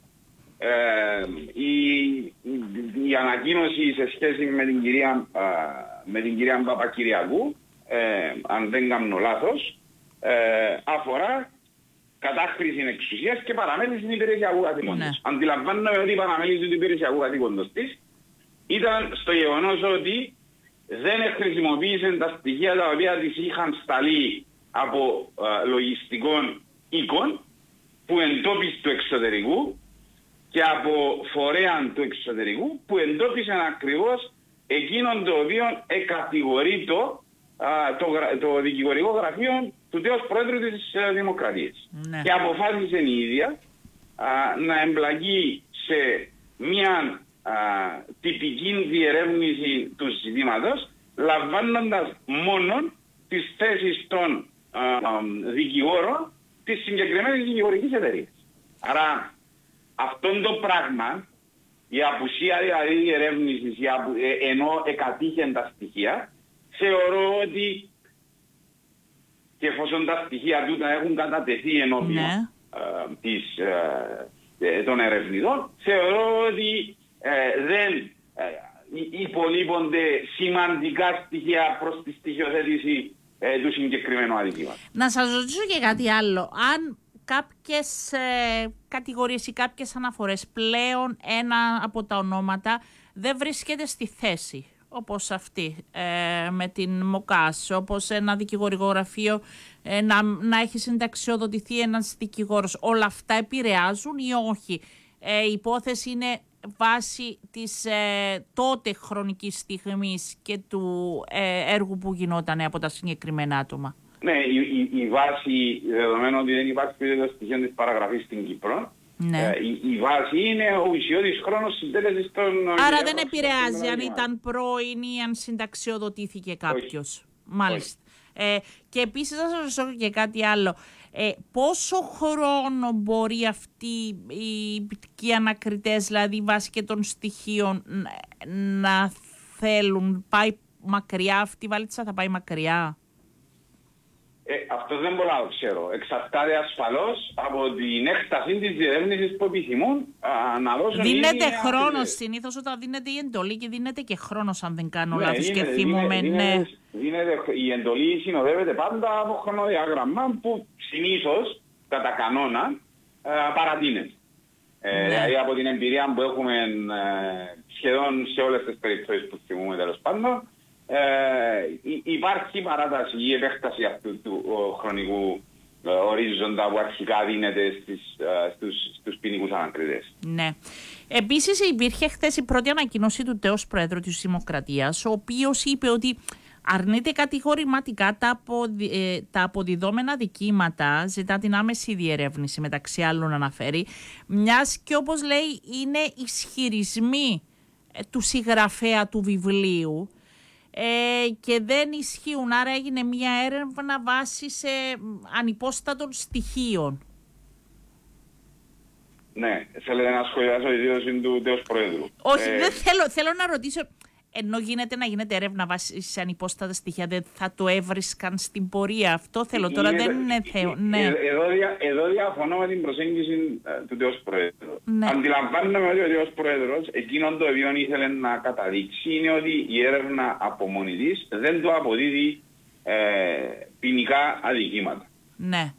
Η ανακοίνωση σε σχέση με την κυρία Παπακυριακού, αν δεν κάνω λάθος, αφορά κατάχρηση εξουσίας και παραμέληση του υπηρεσιακού καθήκοντος. Ναι. Αντιλαμβάνομαι ότι η παραμέληση του υπηρεσιακού καθήκοντος της ήταν στο γεγονός ότι δεν χρησιμοποίησε τα στοιχεία τα οποία της είχαν σταλεί από λογιστικών οίκων που εντόπισε του εξωτερικού και από φορέα του εξωτερικού που εντόπισαν ακριβώς εκείνον το οποίο εκατηγορεί το δικηγορικό γραφείο του τέος Πρόεδρου της Δημοκρατίας. Ναι. Και αποφάσισε η ίδια να εμπλακεί σε μια τυπική διερεύνηση του ζητήματος, λαμβάνοντας μόνο τις θέσεις των δικηγόρων της συγκεκριμένης δικηγορικής εταιρείας. Άρα αυτόν το πράγμα, η απουσία δηλαδή διερεύνησης, ενώ εκατήχεν τα στοιχεία, θεωρώ ότι, και εφόσον τα στοιχεία τούτα έχουν κατατεθεί ενώπιον των ερευνητών, θεωρώ ότι δεν υπολείπονται σημαντικά στοιχεία προς τη στοιχειοθέτηση του συγκεκριμένου αδικήματος. Να σας ρωτήσω και κάτι άλλο. Αν κάποιες κατηγορίες ή κάποιες αναφορές πλέον ένα από τα ονόματα δεν βρίσκεται στη θέση, όπως αυτή με την ΜΟΚΑΣ, όπως ένα δικηγορικό γραφείο να έχει συνταξιοδοτηθεί ένας δικηγόρος, όλα αυτά επηρεάζουν ή όχι? Η υπόθεση είναι βάση της τότε χρονικής στιγμής και του έργου που γινόταν από τα συγκεκριμένα άτομα. Ναι, η βάση, δεδομένου ότι δεν υπάρχει το στοιχείο της παραγραφής στην Κύπρο, η βάση είναι ο ουσιώδης χρόνος συντέλεσης των... Άρα δεν επηρεάζει αν ήταν πρώην ή αν συνταξιοδοτήθηκε κάποιος. Μάλιστα. Και επίσης θα σας ρωτήσω και κάτι άλλο. Πόσο χρόνο μπορεί αυτοί οι ποιητικοί ανακριτές, δηλαδή βάσει και των στοιχείων, να θέλουν? Πάει μακριά αυτή η βαλίτσα, θα πάει μακριά? Αυτό δεν μπορώ να το ξέρω. Εξαρτάται ασφαλώς από την έκταση της διερεύνησης που επιθυμούν να δώσουν. Δίνεται χρόνος συνήθως όταν δίνεται η εντολή, και δίνεται και χρόνος, αν δεν κάνω λάθος και θυμούμε. Η εντολή συνοδεύεται πάντα από χρονοδιάγραμμα που συνήθως κατά κανόνα παρατείνεται. Δηλαδή από την εμπειρία που έχουμε σχεδόν σε όλες τις περιπτώσεις που θυμούμε, τέλος πάντων, υπάρχει παράταση ή επέκταση αυτού του χρονικού ορίζοντα που αρχικά δίνεται στους ποινικούς ανακριτές. Ναι. Επίσης υπήρχε χθες η πρώτη ανακοίνωση του τέος Πρόεδρου της Δημοκρατίας, ο οποίος είπε ότι αρνείται κατηγορηματικά τα αποδιδόμενα δικήματα, ζητά την άμεση διερεύνηση, μεταξύ άλλων αναφέρει, μιας και όπως λέει είναι ισχυρισμοί του συγγραφέα του βιβλίου και δεν ισχύουν, άρα έγινε μια έρευνα βάσει σε ανυπόστατων στοιχείων. Ναι, θέλετε να σχολιάσω η δήλωση του τέος Πρόεδρου? Όχι, δεν θέλω να ρωτήσω, ενώ γίνεται να γίνεται έρευνα βάσει σε ανυπόστατα στοιχεία, δεν θα το έβρισκαν στην πορεία? Αυτό θέλω, τώρα δεν είναι θέμα. Ναι. Εδώ διαφωνώ με την προσέγγιση του τέος Πρόεδρου. Ναι. Αντιλαμβάνομαι ότι ο τέος Πρόεδρος εκείνον το οποίο ήθελε να καταδείξει είναι ότι η έρευνα από μόνη της δεν το αποδίδει ποινικά αδικήματα. Ναι.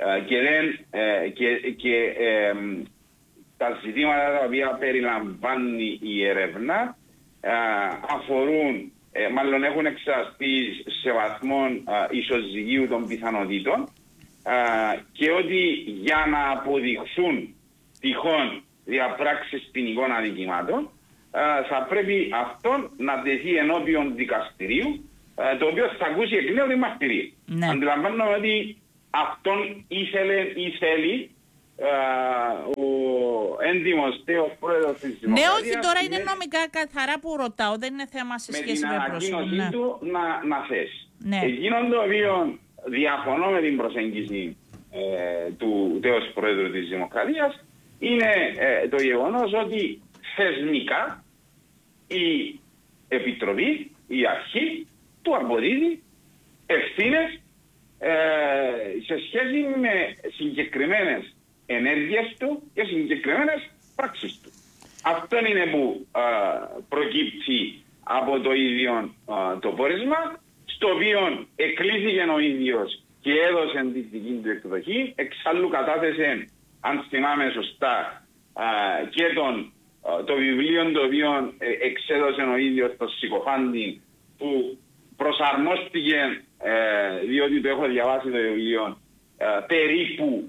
Τα ζητήματα τα οποία περιλαμβάνει η έρευνα αφορούν, μάλλον έχουν εξαστεί σε βαθμό ισοζυγίου των πιθανότητων, και ότι για να αποδειχθούν τυχόν διαπράξεις ποινικών αδικημάτων θα πρέπει αυτόν να τεθεί ενώπιον δικαστηρίου, το οποίο θα ακούσει εκ νέου τη μαρτυρία. Ναι. Αντιλαμβάνομαι ότι αυτόν ήθελε ή θέλει ο έντιμος τέος πρόεδρος της Δημοκρατίας. Ναι, όχι, τώρα είναι νομικά καθαρά που ρωτάω, δεν είναι θέμα σε σχέση με πρόσωπο. Με την ανακοίνωσή του να θέσει. Ναι. Εκείνον το οποίο διαφωνώ με την προσέγγιση του τέος πρόεδρου της Δημοκρατίας είναι το γεγονός ότι θεσμικά η Επιτροπή, η αρχή του αποδίδει ευθύνες σε σχέση με συγκεκριμένες ενέργειες του και συγκεκριμένες πράξεις του. Αυτό είναι που προκύπτει από το ίδιο το πόρισμα, στο οποίο εκλήθηκε ο ίδιος και έδωσε τη δική του εκδοχή, εξάλλου κατάθεσε, αν θυμάμαι σωστά, και το βιβλίο το οποίο εξέδωσε ο ίδιος στο συκοφάντη, που προσαρμόστηκε, διότι το έχω διαβάσει το βιβλίο, περίπου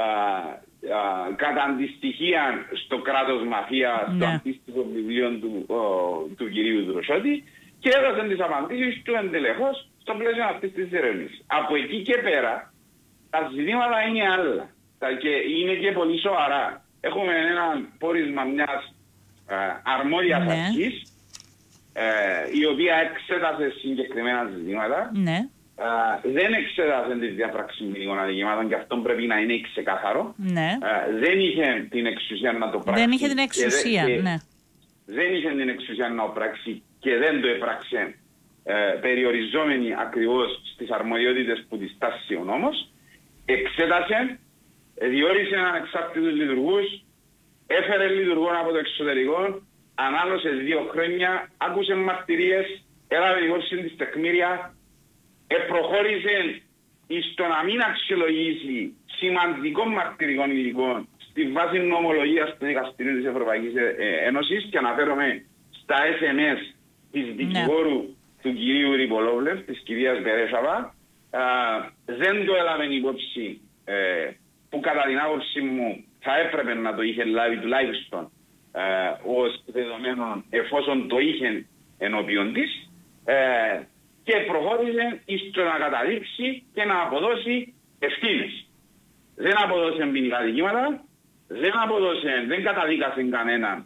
κατά αντιστοιχεία στο κράτος μαφία, στο αντίστοιχο βιβλίο του κυρίου Δροσότη, και έδωσε τις απαντήσεις του εντελεχώς στο πλαίσιο αυτής της ερεύνης. Από εκεί και πέρα τα ζητήματα είναι άλλα και είναι και πολύ σοβαρά. Έχουμε ένα πόρισμα μιας αρμόδιας αρχής, η οποία εξέτασε συγκεκριμένα ζητήματα. Ναι. Δεν εξέτασε τις διαπράξεις ποινικών αδικημάτων, και αυτό πρέπει να είναι ξεκάθαρο. Ναι. Δεν είχε την εξουσία να το πράξει. Δεν είχε την εξουσία, ναι. Δεν είχε την εξουσία να το πράξει και δεν το έπραξε, περιοριζόμενη ακριβώς στις αρμοδιότητες που της τάσσει ο νόμος. Εξέτασε, διόρισε ανεξάρτητους λειτουργούς, έφερε λειτουργών από το εξωτερικό, ανάλωσε 2 χρόνια, άκουσε μαρτυρίες, έλαβε υπόψη της τεκμήρια, προχώρησε στο να μην αξιολογήσει σημαντικών μαρτυρικών υλικών στη βάση νομολογίας του Δικαστηρίου της Ευρωπαϊκής Ένωσης, και αναφέρομαι στα SMS της δικηγόρου του κυρίου Ριπολόβλεφ, της κυρίας Μπερέσαβα. Δεν το έλαβε υπόψη, που κατά την άποψη μου θα έπρεπε να το είχε λάβει τουλάχιστον ως δεδομένο, εφόσον το είχε ενώπιον της, και προχώρησε στο να καταδείξει και να αποδώσει ευθύνες. Δεν αποδώσε ποινικά δικήματα, δεν καταδίκασε κανέναν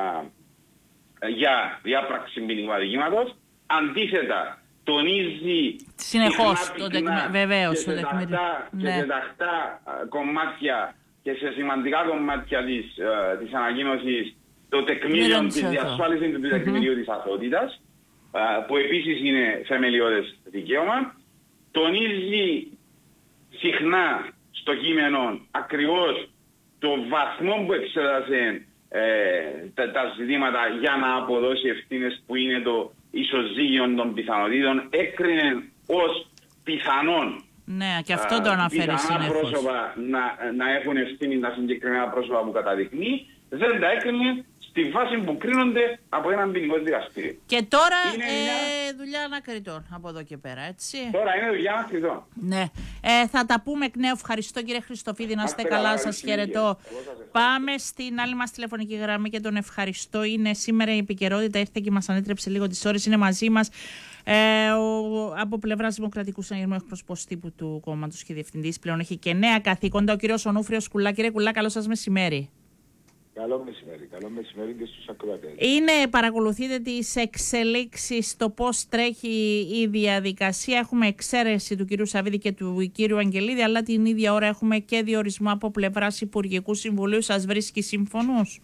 για διάπραξη ποινικού αδικήματος. Αντίθετα, τονίζει συνεχώς βεβαίως και σε τακτά κομμάτια και σε σημαντικά κομμάτια της ανακοίνωσης το τεκμήριο, τη διασφάλιση του τεκμηρίου της αθωότητας, που επίσης είναι θεμελιώδες δικαίωμα. Τονίζει συχνά στο κείμενο ακριβώς το βαθμό που εξέτασε τα ζητήματα για να αποδώσει ευθύνες, που είναι το ισοζύγιο των πιθανότητων. Έκρινε ως πιθανόν, ναι, και αυτό το αναφέρει συνεχώς, πρόσωπα να έχουν ευθύνη τα συγκεκριμένα πρόσωπα που καταδεικνύει. Δεν τα έκρινε στη βάση που κρίνονται από έναν ποινικό δικαστήριο. Και τώρα δουλειά ανακριτών από εδώ και πέρα, έτσι. Τώρα είναι δουλειά ανακριτών. Ναι. Θα τα πούμε εκ νέου. Ευχαριστώ, κύριε Χριστοφίδη, να είστε καλά, σας χαιρετώ. Πάμε στην άλλη μας τηλεφωνική γραμμή και τον ευχαριστώ. Είναι σήμερα η επικαιρότητα, ήρθε και μας ανέτρεψε λίγο τις ώρες. Είναι μαζί μας από πλευράς Δημοκρατικού Συναγερμού, εκπρόσωπος τύπου του κόμματος και διευθυντής. Πλέον έχει και νέα καθήκοντα ο κύριος Ονούφριος Κουλά. Κύριε Κουλά, καλό σας μεσημέρι. Καλό μεσημέρι και στους ακροατές. Παρακολουθείτε τις εξελίξεις, το πώς τρέχει η διαδικασία. Έχουμε εξαίρεση του κυρίου Σαββίδη και του κύριου Αγγελίδη, αλλά την ίδια ώρα έχουμε και διορισμό από πλευράς Υπουργικού Συμβουλίου. Σας βρίσκει σύμφωνος?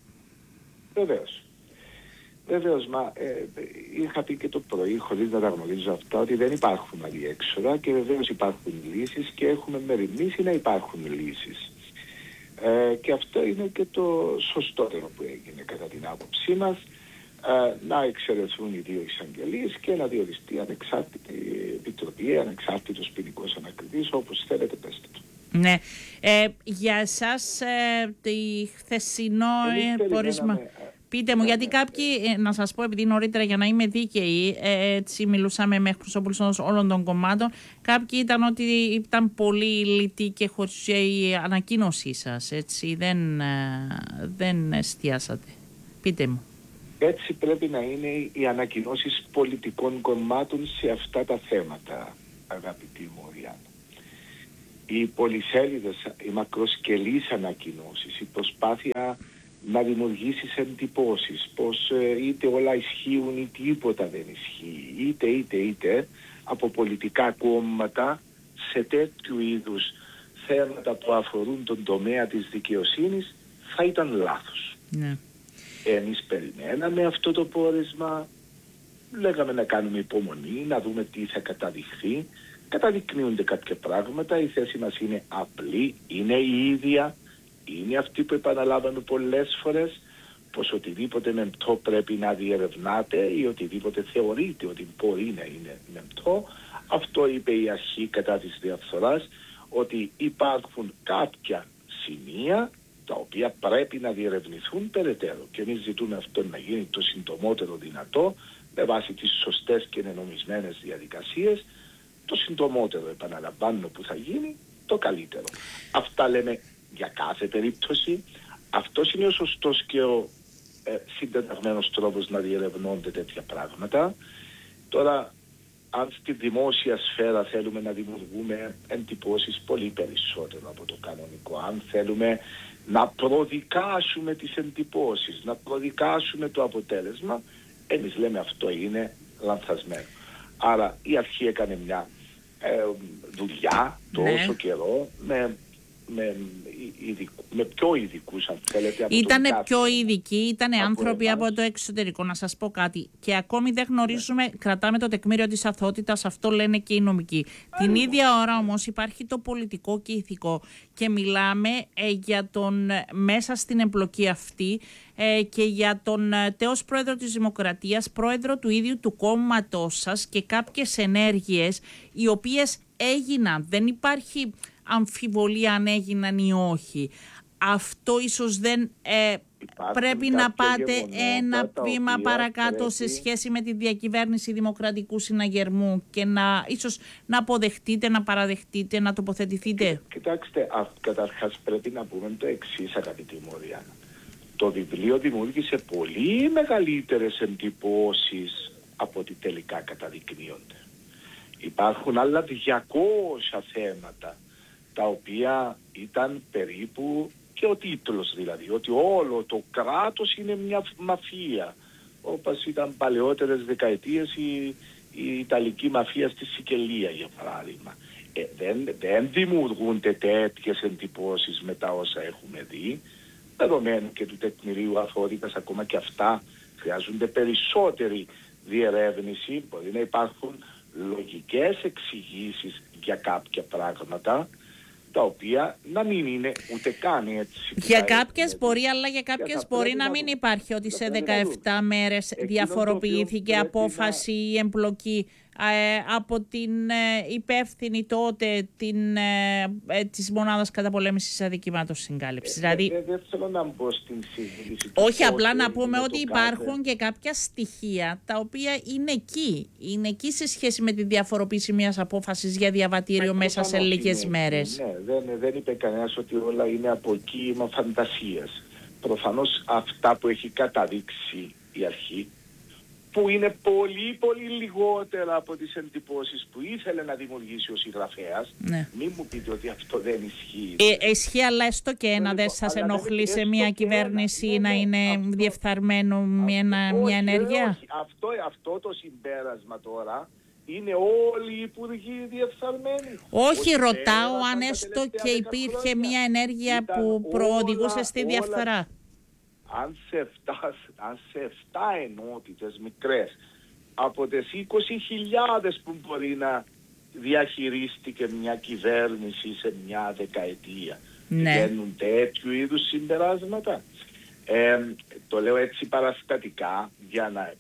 Βεβαίως, είχα πει και το πρωί, χωρίς να τα γνωρίζω αυτά, ότι δεν υπάρχουν αδιέξοδα, και βεβαίως υπάρχουν λύσεις και έχουμε μεριμνήσει να υπάρχουν λύσεις. Και αυτό είναι και το σωστότερο που έγινε κατά την άποψή μας, να εξαιρεθούν οι 2 εισαγγελίες και να διοριστεί ανεξάρτητη επιτροπή, ανεξάρτητος ποινικός ανακριτής, όπως θέλετε πέστε το. Ναι. Για εσάς τη χθεσινό πόρισμα... Πείτε μου, γιατί κάποιοι, να σας πω, επειδή νωρίτερα για να είμαι δίκαιη, έτσι μιλούσαμε με εκπροσώπους όλων των κομμάτων, κάποιοι ήταν ότι ήταν πολύ λιτή και χωρίς η ανακοίνωσή σας, έτσι, δεν εστιάσατε. Πείτε μου. Έτσι πρέπει να είναι οι ανακοινώσεις πολιτικών κομμάτων σε αυτά τα θέματα, αγαπητοί μου Ριάννα. Οι πολυσέλιδες, οι μακροσκελείς ανακοινώσεις, η προσπάθεια να δημιουργήσεις εντυπώσεις πως είτε όλα ισχύουν ή τίποτα δεν ισχύει, είτε από πολιτικά κόμματα σε τέτοιου είδους θέματα που αφορούν τον τομέα της δικαιοσύνης θα ήταν λάθος. Ναι. Εμείς περιμέναμε αυτό το πόρισμα, λέγαμε να κάνουμε υπομονή, να δούμε τι θα καταδειχθεί. Καταδεικνύονται κάποια πράγματα, η θέση μας είναι απλή, είναι η ίδια, είναι αυτή που επαναλάβαμε πολλές φορές, πως οτιδήποτε μεμπτό πρέπει να διερευνάται ή οτιδήποτε θεωρείται ότι μπορεί να είναι μεμπτό. Αυτό είπε η αρχή κατά της διαφθοράς, ότι υπάρχουν κάποια σημεία τα οποία πρέπει να διερευνηθούν περαιτέρω. Και εμείς ζητούμε αυτό να γίνει το συντομότερο δυνατό, με βάση τις σωστές και ενομισμένες διαδικασίες. Το συντομότερο, επαναλαμβάνω, που θα γίνει, το καλύτερο. Αυτά λέμε για κάθε περίπτωση. Αυτός είναι ο σωστός και ο συντεταγμένος τρόπος να διερευνώνται τέτοια πράγματα. Τώρα, αν στη δημόσια σφαίρα θέλουμε να δημιουργούμε εντυπώσεις πολύ περισσότερο από το κανονικό, αν θέλουμε να προδικάσουμε τις εντυπώσεις, να προδικάσουμε το αποτέλεσμα, εμείς λέμε αυτό είναι λανθασμένο. Άρα η αρχή έκανε μια δουλειά τόσο καιρό με πιο ειδικούς, αν θέλετε. Ήτανε πιο ειδικοί, ήτανε άνθρωποι από το εξωτερικό. Να σας πω κάτι. Και ακόμη δεν γνωρίζουμε, κρατάμε το τεκμήριο της αθωότητας, αυτό λένε και οι νομικοί. Την ίδια ώρα όμως υπάρχει το πολιτικό και ηθικό. Και μιλάμε για τον μέσα στην εμπλοκή αυτή και για τον τέος πρόεδρο της Δημοκρατίας, πρόεδρο του ίδιου του κόμματός σας και κάποιες ενέργειες οι οποίες έγιναν. Δεν υπάρχει αμφιβολία αν έγιναν ή όχι. Αυτό ίσως δεν πρέπει να πάτε ένα βήμα παρακάτω σε σχέση με τη διακυβέρνηση δημοκρατικού συναγερμού και ίσως να αποδεχτείτε, να παραδεχτείτε, να τοποθετηθείτε. Κοιτάξτε, καταρχάς πρέπει να πούμε το εξής, αγαπητή μου Ριάννα. Το βιβλίο δημιούργησε πολύ μεγαλύτερες εντυπώσεις από ό,τι τελικά καταδεικνύονται. Υπάρχουν άλλα 200 θέματα τα οποία ήταν περίπου και ο τίτλος, δηλαδή ότι όλο το κράτος είναι μια μαφία, όπως ήταν παλαιότερες δεκαετίες η Ιταλική μαφία στη Σικελία, για παράδειγμα. Δεν δημιουργούνται τέτοιες εντυπώσεις με τα όσα έχουμε δει, δεδομένου και του τεκμηρίου αθωότητας. Ακόμα και αυτά χρειάζονται περισσότερη διερεύνηση. Μπορεί να υπάρχουν λογικές εξηγήσεις για κάποια πράγματα, τα οποία να μην είναι ούτε καν έτσι. Για κάποιες μπορεί, αλλά για κάποιες μπορεί να μην υπάρχει, ότι σε 17 μέρες διαφοροποιήθηκε απόφαση ή εμπλοκή από την υπεύθυνη τότε της Μονάδας Καταπολέμησης Αδικημάτων Συγκάλυψης. Δηλαδή, δεν θέλω να μπω στην συζήτηση. Όχι, απλά να πούμε ότι υπάρχουν και κάποια στοιχεία τα οποία είναι εκεί σε σχέση με τη διαφοροποίηση μιας απόφασης για διαβατήριο μέσα σε λίγες μέρες. Ναι, δεν είπε κανένας ότι όλα είναι από κύμα φαντασίας. Προφανώς αυτά που έχει καταδείξει η αρχή, που είναι πολύ πολύ λιγότερα από τις εντυπώσεις που ήθελε να δημιουργήσει ο συγγραφέας. Ναι. Μην μου πείτε ότι αυτό δεν ισχύει. Ισχύει, αλλά έστω και ένα δεν σας ενοχλεί σε μια κυβέρνηση να είναι διεφθαρμένο μια ενέργεια. Αυτό το συμπέρασμα τώρα είναι όλοι οι υπουργοί διεφθαρμένοι. Όχι, ρωτάω αν έστω και υπήρχε μια ενέργεια που προοδηγούσε στη διαφθορά. Αν σε 7 ενότητες μικρές από τις 20.000 που μπορεί να διαχειρίστηκε μια κυβέρνηση σε μια δεκαετία, βγαίνουν τέτοιου είδους συμπεράσματα. Το λέω έτσι παραστατικά για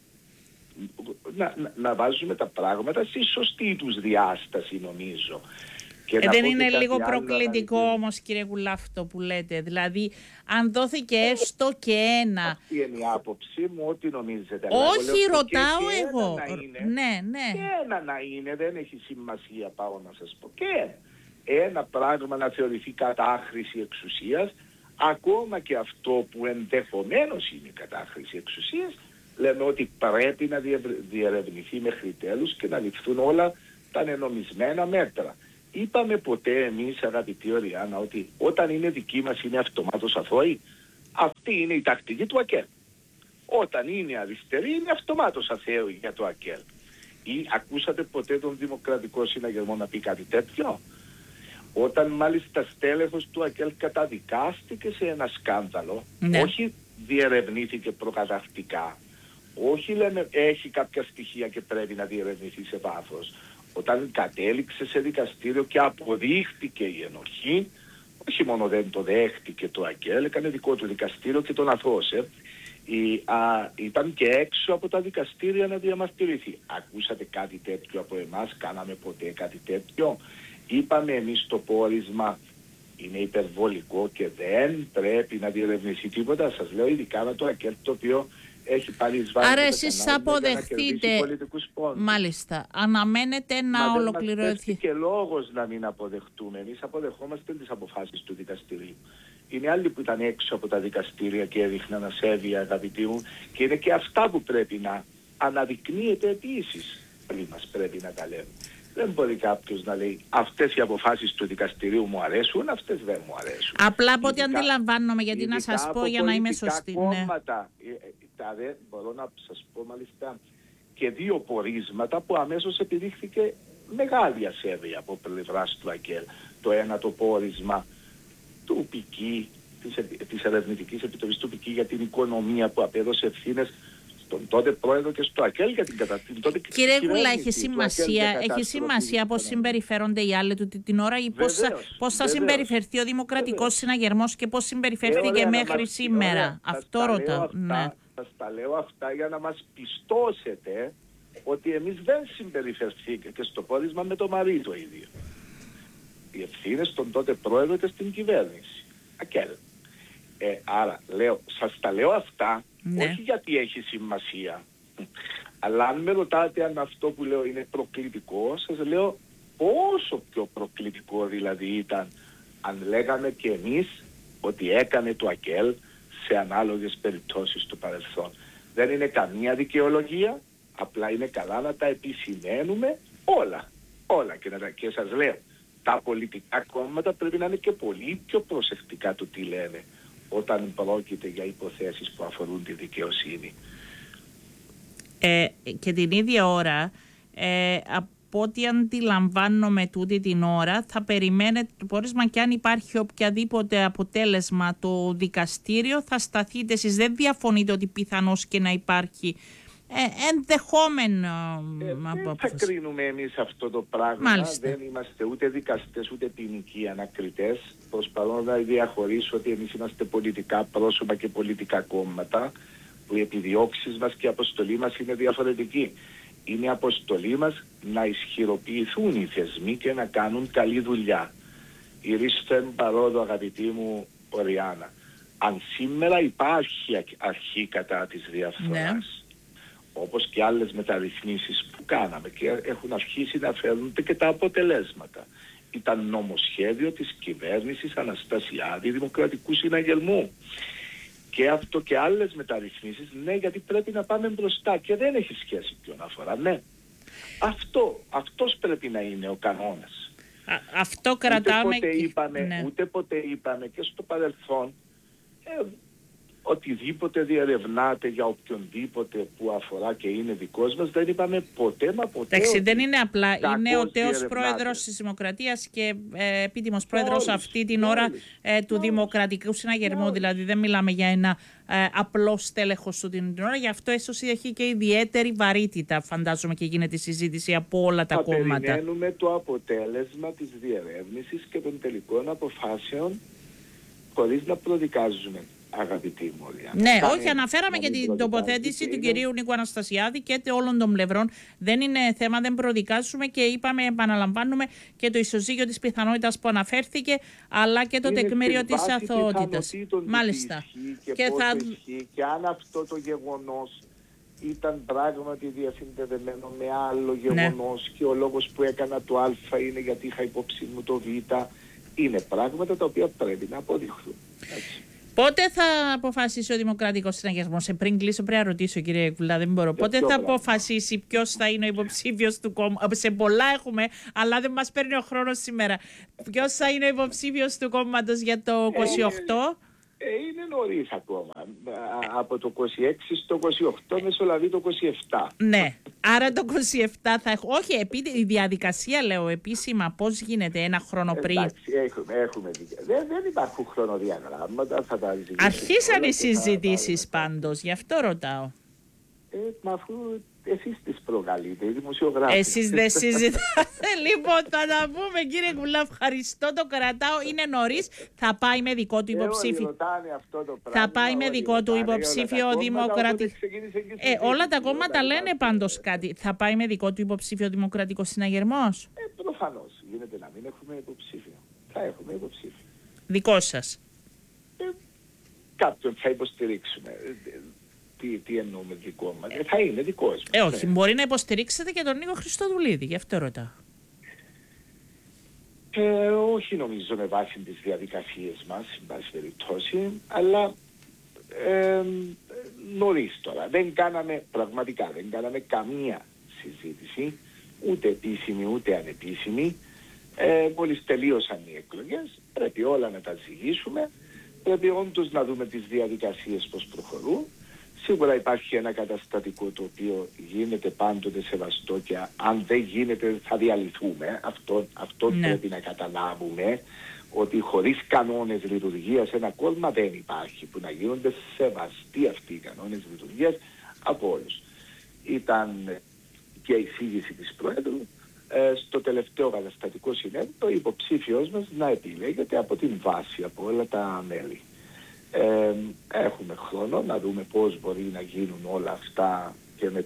να βάζουμε τα πράγματα στη σωστή τους διάσταση, νομίζω. Δεν είναι λίγο προκλητικό όμως, κύριε Γουλάφτο, που λέτε? Δηλαδή, αν δόθηκε έστω και ένα... Αυτή είναι η άποψή μου, ό,τι νομίζετε. Όχι, ρωτάω εγώ. Ναι. Και ένα να είναι, δεν έχει σημασία, πάω να σας πω. Και ένα πράγμα να θεωρηθεί κατάχρηση εξουσίας, ακόμα και αυτό που ενδεχομένως είναι κατάχρηση εξουσίας, λέμε ότι πρέπει να διερευνηθεί μέχρι τέλους και να ληφθούν όλα τα ενομισμένα μέτρα. Είπαμε ποτέ εμείς, αγαπητή Οριάννα, ότι όταν είναι δική μας είναι αυτομάτως αθώοι? Αυτή είναι η τακτική του ΑΚΕΛ. Όταν είναι αριστερή είναι αυτομάτως αθώοι για το ΑΚΕΛ. Ή ακούσατε ποτέ τον Δημοκρατικό Συναγερμό να πει κάτι τέτοιο? Όταν μάλιστα στέλεχος του ΑΚΕΛ καταδικάστηκε σε ένα σκάνδαλο, όχι διερευνήθηκε προκαταρκτικά, όχι λέμε έχει κάποια στοιχεία και πρέπει να διερευνηθεί σε βάθος. Όταν κατέληξε σε δικαστήριο και αποδείχτηκε η ενοχή, όχι μόνο δεν το δέχτηκε το ΑΚΕΛ, έκανε δικό του δικαστήριο και τον αθώωσε. Ήταν και έξω από τα δικαστήρια να διαμαρτυρηθεί. Ακούσατε κάτι τέτοιο από εμάς? Κάναμε ποτέ κάτι τέτοιο? Είπαμε εμείς το πόρισμα είναι υπερβολικό και δεν πρέπει να διερευνηθεί τίποτα? Σας λέω ειδικά με το ΑΚΕΛ, το οποίο έχει πάλι εισβάλλει. Άρα εσείς θα αποδεχτείτε, μάλιστα, αναμένετε να ολοκληρωθεί. Δεν μας και λόγος να μην αποδεχτούμε. Εμείς αποδεχόμαστε τις αποφάσεις του δικαστηρίου. Είναι άλλοι που ήταν έξω από τα δικαστήρια και έδειχναν ασέβεια, αγαπητοί μου, και είναι και αυτά που πρέπει να αναδεικνύεται επίσης. Όλοι μας πρέπει να τα λέμε. Δεν μπορεί κάποιος να λέει αυτές οι αποφάσεις του δικαστηρίου μου αρέσουν, αυτές δεν μου αρέσουν. Απλά από ό,τι αντιλαμβάνομαι, γιατί να σας πω για να είμαι σωστή. Κόμματα, μπορώ να σας πω μάλιστα και δύο πορίσματα που αμέσως επιδείχθηκε μεγάλη ασέβεια από πλευράς του ΑΚΕΛ. Το ένα το πόρισμα του ΠΚ, της Ερευνητικής Επιτροπής του ΠΚ για την οικονομία, που απέδωσε ευθύνες στον τότε πρόεδρο και στο ΑΚΕΛ για την καταστήλη. Κύριε Γουλά, έχει σημασία πώς συμπεριφέρονται οι άλλοι του την ώρα ή πώς θα συμπεριφερθεί ο Δημοκρατικός Συναγερμός και πώς συμπεριφέρθηκε μέχρι σήμερα? Αυτό ρωτάω. Σας τα λέω αυτά για να μας πιστώσετε ότι εμείς δεν συμπεριφερθήκαμε και στο πόρισμα με το Μαρί το ίδιο. Οι ευθύνες στον τότε πρόεδρο και στην κυβέρνηση. ΑΚΕΛ. Άρα σας τα λέω αυτά, όχι γιατί έχει σημασία, αλλά αν με ρωτάτε αν αυτό που λέω είναι προκλητικό, σας λέω πόσο πιο προκλητικό δηλαδή ήταν αν λέγαμε και εμείς ότι έκανε το ΑΚΕΛ σε ανάλογες περιπτώσεις του παρελθόν. Δεν είναι καμία δικαιολογία, απλά είναι καλά να τα επισημαίνουμε όλα και σας λέω, τα πολιτικά κόμματα πρέπει να είναι και πολύ πιο προσεκτικά του τι λένε όταν πρόκειται για υποθέσεις που αφορούν τη δικαιοσύνη. Και την ίδια ώρα, από ό,τι αντιλαμβάνομαι τούτη την ώρα, θα περιμένετε το πόρισμα και αν υπάρχει οποιαδήποτε αποτέλεσμα το δικαστήριο θα σταθείτε εσείς. Δεν διαφωνείτε ότι πιθανώς και να υπάρχει ενδεχόμενο δεν θα κρίνουμε εμείς αυτό το πράγμα. Μάλιστα. Δεν είμαστε ούτε δικαστές ούτε ποινικοί ανακριτές. Προσπαθώ να διαχωρίσω ότι εμείς είμαστε πολιτικά πρόσωπα και πολιτικά κόμματα, που οι επιδιώξεις μας και η αποστολή μας είναι διαφορετική. Είναι η αποστολή μας να ισχυροποιηθούν οι θεσμοί και να κάνουν καλή δουλειά. Ηρίστεν παρόδο, αγαπητή μου Οριάννα, αν σήμερα υπάρχει αρχή κατά της διαφθοράς, όπως και άλλες μεταρρυθμίσεις που κάναμε και έχουν αρχίσει να φέρνουν και τα αποτελέσματα. Ήταν νομοσχέδιο της κυβέρνησης Αναστασιάδη Δημοκρατικού Συναγερμού. Και αυτό και άλλες μεταρρυθμίσεις, γιατί πρέπει να πάμε μπροστά και δεν έχει σχέση ποιον αφορά. Αυτός πρέπει να είναι ο κανόνας. Αυτό κρατάμε. Ούτε ποτέ είπαμε και στο παρελθόν οτιδήποτε διερευνάται για οποιονδήποτε που αφορά και είναι δικός μας, δεν είπαμε ποτέ μα ποτέ. Εντάξει, δεν είναι απλά. Είναι ο τέος πρόεδρος της Δημοκρατίας και επίτιμος πρόεδρος αυτή την ώρα του Δημοκρατικού Συναγερμού. Δηλαδή δεν μιλάμε για ένα απλό στέλεχος του την ώρα. Γι' αυτό ίσως έχει και ιδιαίτερη βαρύτητα, φαντάζομαι, και γίνεται συζήτηση από όλα τα κόμματα. Περιμένουμε το αποτέλεσμα της διερεύνησης και των τελικών αποφάσεων χωρίς να προδικάζουμε. Αγαπητή μου, ναι, όχι, αναφέραμε και την τοποθέτηση του κυρίου Νίκου Αναστασιάδη και όλων των πλευρών. Δεν είναι θέμα, δεν προδικάζουμε και είπαμε, επαναλαμβάνουμε και το ισοζύγιο της πιθανότητας που αναφέρθηκε, αλλά και το τεκμήριο της αθωότητας. Μάλιστα. Και αν αυτό το γεγονός ήταν πράγματι διασυνδεδεμένο με άλλο γεγονός και ο λόγος που έκανα το Α είναι γιατί είχα υπόψη μου το Β, είναι πράγματα τα οποία πρέπει να αποδειχθούν. Πότε θα αποφασίσει ο Δημοκρατικός Συναγερμός? Πριν κλείσω, πρέπει να ρωτήσω, κύριε Κουλά, δεν μπορώ. Πότε θα αποφασίσει ποιος θα είναι ο υποψήφιος του κόμματος? Σε πολλά έχουμε, αλλά δεν μας παίρνει ο χρόνος σήμερα. Ποιος θα είναι ο υποψήφιος του κόμματος για το 28? Είναι νωρίς ακόμα. Από το 26 στο 28 μεσολαβεί το 27. Ναι, άρα το 27 θα έχω. Όχι, επειδή η διαδικασία, λέω επίσημα, πώς γίνεται ένα χρόνο πριν. Εντάξει, έχουμε δεν υπάρχουν χρονοδιαγράμματα. Αρχίσαν οι συζητήσεις πάντως, γι' αυτό ρωτάω. Μα αφού εσείς τις προκαλείτε, οι δημοσιογράφοι. Εσείς δεν συζητάτε. Λοιπόν, θα τα πούμε, κύριε Κουλά, ευχαριστώ, το κρατάω. Είναι νωρίς, θα πάει με δικό του υποψήφιο. Θα πάει με δικό του υποψήφιο Δημοκρατικό. Όλα τα κόμματα λένε πάντως κάτι. Θα πάει με δικό του υποψήφιο Δημοκρατικός Συναγερμός. Προφανώς. Γίνεται να μην έχουμε υποψήφιο. Θα έχουμε υποψήφιο. Δικό σας. Κάποιον θα υποστηρίξουμε. Τι εννοούμε δικό μας? Θα είναι δικός μας. Όχι, μπορεί να υποστηρίξετε και τον Νίκο Χριστοδουλίδη, γι' αυτό ρωτάω. Όχι νομίζω με βάση τις διαδικασίες μας, εν πάση περιπτώσει, αλλά νωρίς τώρα. Πραγματικά δεν κάναμε καμία συζήτηση, ούτε επίσημη ούτε ανεπίσημη. Μόλις τελείωσαν οι εκλογές, πρέπει όλα να τα ζυγίσουμε, πρέπει όντως να δούμε τις διαδικασίες πώς προχωρούν. Σίγουρα υπάρχει ένα καταστατικό το οποίο γίνεται πάντοτε σεβαστό και αν δεν γίνεται θα διαλυθούμε. Αυτό πρέπει να καταλάβουμε, ότι χωρίς κανόνες λειτουργίας ένα κόμμα δεν υπάρχει, που να γίνονται σεβαστοί αυτοί οι κανόνες λειτουργίας από όλους. Ήταν και η εισήγηση της Πρόεδρου στο τελευταίο καταστατικό συνέδριο, ο υποψήφιος μας να επιλέγεται από την βάση, από όλα τα μέλη. Έχουμε χρόνο να δούμε πώς μπορεί να γίνουν όλα αυτά και με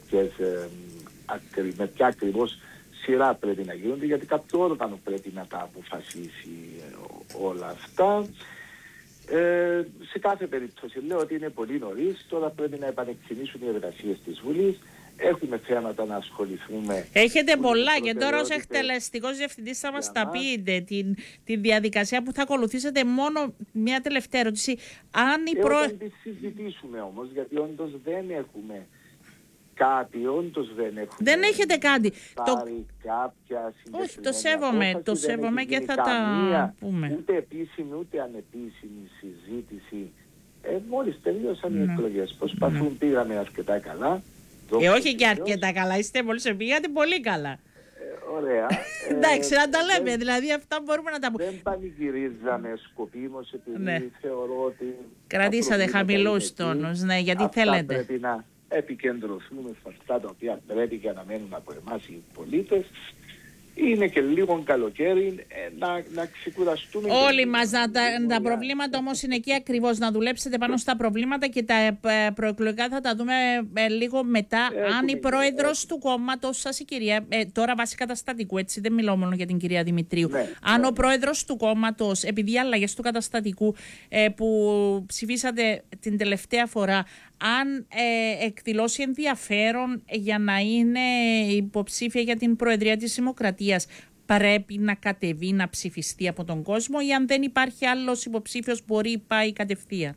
ποια ακριβώς σειρά πρέπει να γίνονται, γιατί κάποιο όργανο πρέπει να τα αποφασίσει όλα αυτά. Σε κάθε περίπτωση λέω ότι είναι πολύ νωρίς, τώρα πρέπει να επανεκκινήσουν οι εργασίες της Βουλής. Έχουμε θέματα να ασχοληθούμε. Έχετε πολλά και τώρα ως εκτελεστικός διευθυντής θα μας τα πείτε τη διαδικασία που θα ακολουθήσετε. Μόνο μια τελευταία ερώτηση. Όταν τη συζητήσουμε όμως, γιατί όντως δεν έχουμε κάτι, δεν έχετε κάτι. Πάρει κάποια Όχι, το σέβομαι και θα τα πούμε. Ούτε επίσημη ούτε ανεπίσημη συζήτηση. Μόλις τελείωσαν οι εκλογές. Πήγαμε αρκετά καλά. Όχι και αρκετά καλά, είστε πήγατε πολύ καλά. Ωραία. Εντάξει, να τα λέμε, δηλαδή αυτά μπορούμε να τα πούμε. Δεν πανηγυρίζαμε σκοπίμως, επειδή θεωρώ ότι... Κρατήσατε χαμηλούς τόνους, ναι, γιατί θέλετε. Πρέπει να επικεντρωθούμε σε αυτά τα οποία πρέπει και αναμένουν από εμάς οι πολίτες. Είναι και λίγο καλοκαίρι να ξεκουραστούμε. Όλοι μας τα προβλήματα όμως είναι εκεί ακριβώς. Να δουλέψετε πάνω στα προβλήματα και τα προεκλογικά θα τα δούμε λίγο μετά. Αν η πρόεδρος του κόμματος σας, η κυρία, τώρα βάσει καταστατικού, έτσι δεν μιλώ μόνο για την κυρία Δημητρίου. Αν ο πρόεδρος του κόμματος, επειδή οι αλλαγές του καταστατικού που ψηφίσατε την τελευταία φορά, αν εκδηλώσει ενδιαφέρον για να είναι υποψήφια για την Προεδρία της Δημοκρατίας, πρέπει να κατεβεί, να ψηφιστεί από τον κόσμο, ή αν δεν υπάρχει άλλος υποψήφιος μπορεί πάει κατευθείαν?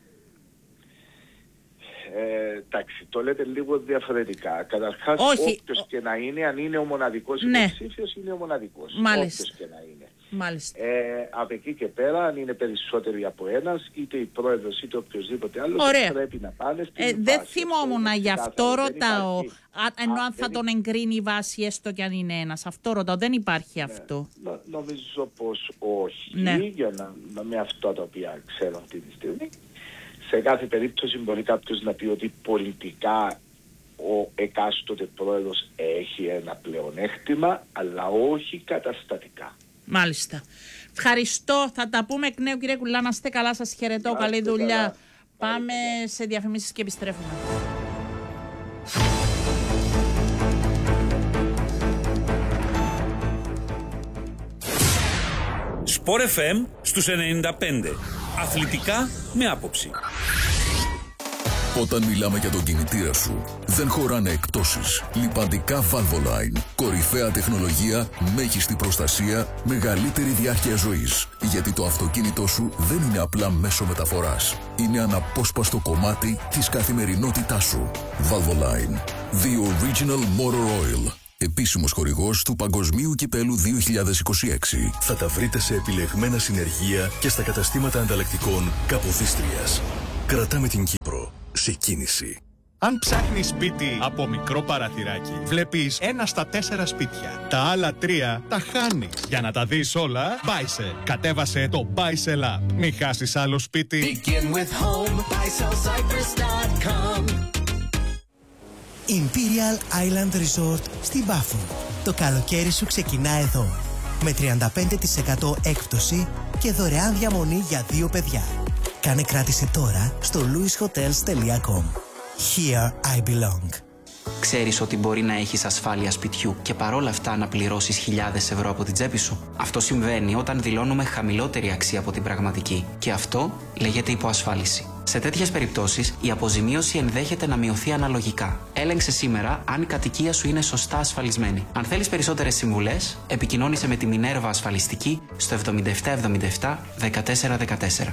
Εντάξει, το λέτε λίγο διαφορετικά. Καταρχάς, όποιος και να είναι, αν είναι ο μοναδικός υποψήφιος, είναι ο μοναδικός. Μάλιστα. Όποιος και να είναι. Μάλιστα. Από εκεί και πέρα, αν είναι περισσότεροι από ένας, είτε η πρόεδρος είτε οποιοδήποτε άλλος, πρέπει να πάνε στην βάση. Δεν θυμόμουν, γι' αυτό ρωτάω. Ενώ αν θα τον εγκρίνει η βάση, έστω κι αν είναι ένας. Αυτό ρωτάω. Δεν υπάρχει αυτό. Νομίζω πως όχι. Για με αυτά τα οποία ξέρω αυτή τη στιγμή. Σε κάθε περίπτωση μπορεί κάποιος να πει ότι πολιτικά ο εκάστοτε πρόεδρος έχει ένα πλεονέκτημα, αλλά όχι καταστατικά. Μάλιστα. Ευχαριστώ. Θα τα πούμε εκ νέου, κύριε Κουλά. Να είστε καλά. Σας χαιρετώ. Καλή δουλειά. Πάμε σε διαφημίσεις και επιστρέφουμε. Sport FM στους 95. Αθλητικά με άποψη. Όταν μιλάμε για τον κινητήρα σου, δεν χωράνε εκτόσεις. Λιπαντικά Valvoline. Κορυφαία τεχνολογία, μέγιστη προστασία, μεγαλύτερη διάρκεια ζωής. Γιατί το αυτοκίνητό σου δεν είναι απλά μέσο μεταφοράς. Είναι αναπόσπαστο κομμάτι της καθημερινότητάς σου. Valvoline. The Original Motor Oil. Επίσημος χορηγός του Παγκοσμίου Κυπέλου 2026. Θα τα βρείτε σε επιλεγμένα συνεργεία και στα καταστήματα ανταλλακτικών Καποδίστριας. Κρατάμε την Κύπρο σε κίνηση. Αν ψάχνεις σπίτι από μικρό παραθυράκι, βλέπεις 1 στα 4 σπίτια. Τα άλλα 3 τα χάνεις. Για να τα δεις όλα, Buysell. Κατέβασε το Buysell App. Μην χάσεις άλλο σπίτι. Begin with home, BuySellCyprus.com. Imperial Island Resort στην Πάφο. Το καλοκαίρι σου ξεκινά εδώ. Με 35% έκπτωση και δωρεάν διαμονή για 2 παιδιά. Κάνε κράτηση τώρα στο louishotels.com. Here I belong. Ξέρεις ότι μπορεί να έχεις ασφάλεια σπιτιού και παρόλα αυτά να πληρώσεις χιλιάδες ευρώ από την τσέπη σου? Αυτό συμβαίνει όταν δηλώνουμε χαμηλότερη αξία από την πραγματική. Και αυτό λέγεται υποασφάλιση. Σε τέτοιες περιπτώσεις, η αποζημίωση ενδέχεται να μειωθεί αναλογικά. Έλεγξε σήμερα αν η κατοικία σου είναι σωστά ασφαλισμένη. Αν θέλεις περισσότερες συμβουλές, επικοινώνησε με τη Minerva Ασφαλιστική στο 7777 1414.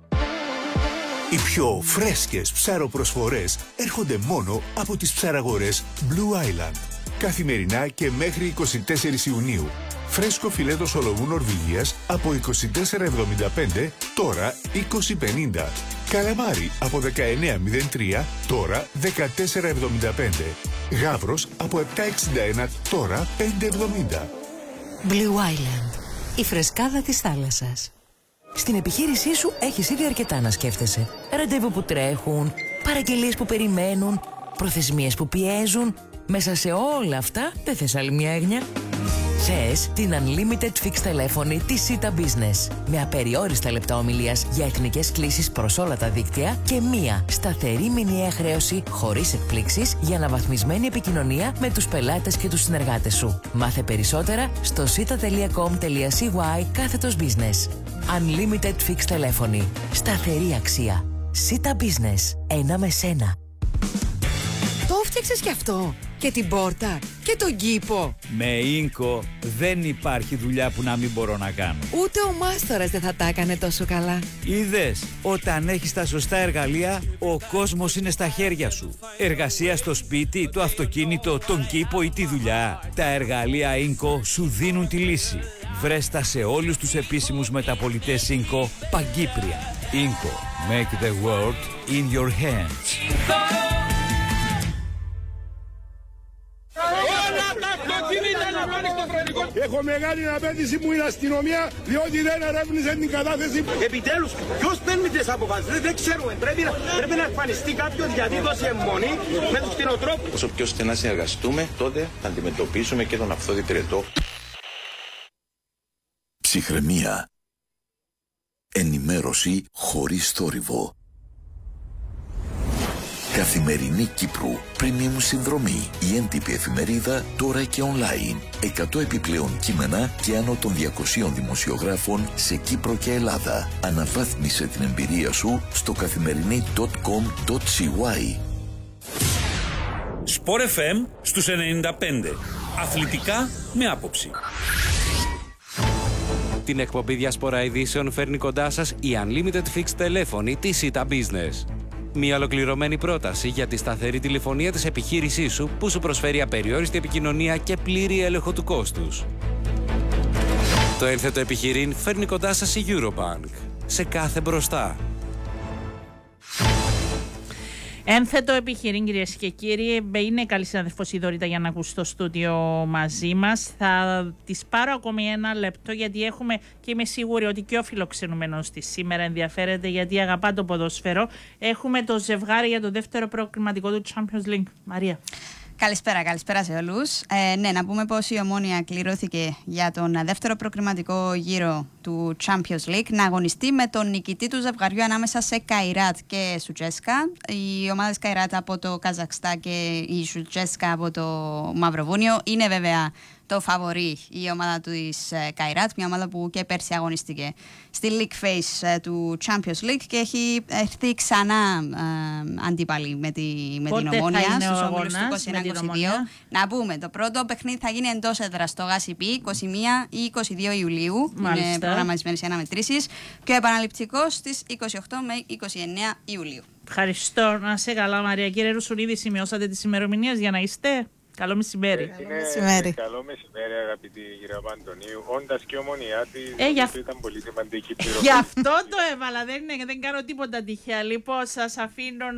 Οι πιο φρέσκες ψαροπροσφορές έρχονται μόνο από τις ψαραγορές Blue Island. Καθημερινά και μέχρι 24 Ιουνίου. Φρέσκο φιλέτο σολομού Νορβηγίας από 24,75, τώρα 20,50. Καλαμάρι από 19,03, τώρα 14,75. Γάβρος από 7,61, τώρα 5,70. Blue Island, η φρεσκάδα της θάλασσας. Στην επιχείρησή σου έχεις ήδη αρκετά να σκέφτεσαι. Ραντεβού που τρέχουν, παραγγελίες που περιμένουν, προθεσμίες που πιέζουν. Μέσα σε όλα αυτά δεν θες άλλη μια έγνοια? Θες την Unlimited Fixed τηλέφωνη της Sita Business. Με απεριόριστα λεπτά ομιλίας για εθνικές κλήσεις προς όλα τα δίκτυα και μία σταθερή μηνιαία χρέωση χωρίς εκπλήξεις για αναβαθμισμένη επικοινωνία με τους πελάτες και τους συνεργάτες σου. Μάθε περισσότερα στο sita.com.cy/business. Unlimited Fixed τηλέφωνη. Σταθερή αξία. Sita Business. Ένα με σένα. Το φτιάξες κι αυτό. Και την πόρτα. Και τον κήπο. Με Ίνκο δεν υπάρχει δουλειά που να μην μπορώ να κάνω. Ούτε ο μάστορας δεν θα τα έκανε τόσο καλά. Είδες, όταν έχεις τα σωστά εργαλεία, ο κόσμος είναι στα χέρια σου. Εργασία στο σπίτι, το αυτοκίνητο, τον κήπο ή τη δουλειά. Τα εργαλεία Ίνκο σου δίνουν τη λύση. Βρες τα σε όλους τους επίσημους μεταπολιτές Ίνκο παγκύπρια. Ίνκο. Make the world in your hands. Έχω μεγάλη απέτηση που είναι αστυνομία, διότι δεν ερεύνησε την κατάθεση. Επιτέλους, ποιος παίρνει τις αποφάσεις? Δεν ξέρουμε. Πρέπει να εμφανιστεί κάποιος γιατί δώσει αιμονή με τους κτηνοτρόφους. Όσο πιο στενά συνεργαστούμε, τότε θα αντιμετωπίσουμε και τον αυθόδη τρετό. Ψυχραιμία. Ενημέρωση χωρίς θόρυβο. Καθημερινή Κύπρου. Premium συνδρομή. Η έντυπη εφημερίδα τώρα και online. 100 επιπλέον κείμενα και άνω των 200 δημοσιογράφων σε Κύπρο και Ελλάδα. Αναβάθμισε την εμπειρία σου στο καθημερινή.com.cy. Sport FM στους 95. Αθλητικά με άποψη. Την εκπομπή Διασπορά Ειδήσεων φέρνει κοντά σας η Unlimited Fixed τηλέφωνη της Sita Business. Μια ολοκληρωμένη πρόταση για τη σταθερή τηλεφωνία της επιχείρησής σου που σου προσφέρει απεριόριστη επικοινωνία και πλήρη έλεγχο του κόστους. Το ένθετο επιχειρήν φέρνει κοντά σας η Eurobank. Σε κάθε μπροστά. Ένθετο επιχειρήν, κυρίες και κύριοι. Είναι καλή συναδελφός η Δωρίτα για να ακούσει στο στούντιο μαζί μας. Θα της πάρω ακόμη ένα λεπτό γιατί έχουμε και είμαι σίγουρη ότι και ο φιλοξενούμενος της σήμερα ενδιαφέρεται γιατί αγαπά το ποδόσφαιρο. Έχουμε το ζευγάρι για το δεύτερο προκριματικό του Champions League. Μαρία. Καλησπέρα σε όλους. Ναι, να πούμε πως η Ομόνοια κληρώθηκε για τον δεύτερο προκριματικό γύρο του του Champions League να αγωνιστεί με τον νικητή του ζευγαριού ανάμεσα σε Καϊράτ και Σουτζέσκα. Η ομάδα της Καϊράτ από το Καζακστάν και η Σουτζέσκα από το Μαυροβούνιο. Είναι βέβαια το φαβορί η ομάδα της Καϊράτ, μια ομάδα που και πέρσι αγωνίστηκε στη League Phase του Champions League και έχει έρθει ξανά αντίπαλη με την Ομόνοια στους όμιλους του 21-22. Να πούμε, το πρώτο παιχνίδι θα γίνει εντός έδρας στο ΓΑΣΥΠΗ 21 ή 22 Ιουλίου. Μάλιστα. Είναι προγραμματισμένες οι αναμετρήσεις. Και ο επαναληπτικός στις 28 με 29 Ιουλίου. Ευχαριστώ. Να σε καλά, Μαρία. Κύριε Ρουσουνίδη, σημειώσατε τις ημερομηνίες για να είστε. Καλό μεσημέρι. Καλό μεσημέρι, αγαπητή κυρία Παντονίου. Όντας και Ομονιάτης, ήταν πολύ σημαντική πληροφορία. Γι' αυτό το έβαλα. Δεν κάνω τίποτα τυχαία. Λοιπόν, σας αφήνω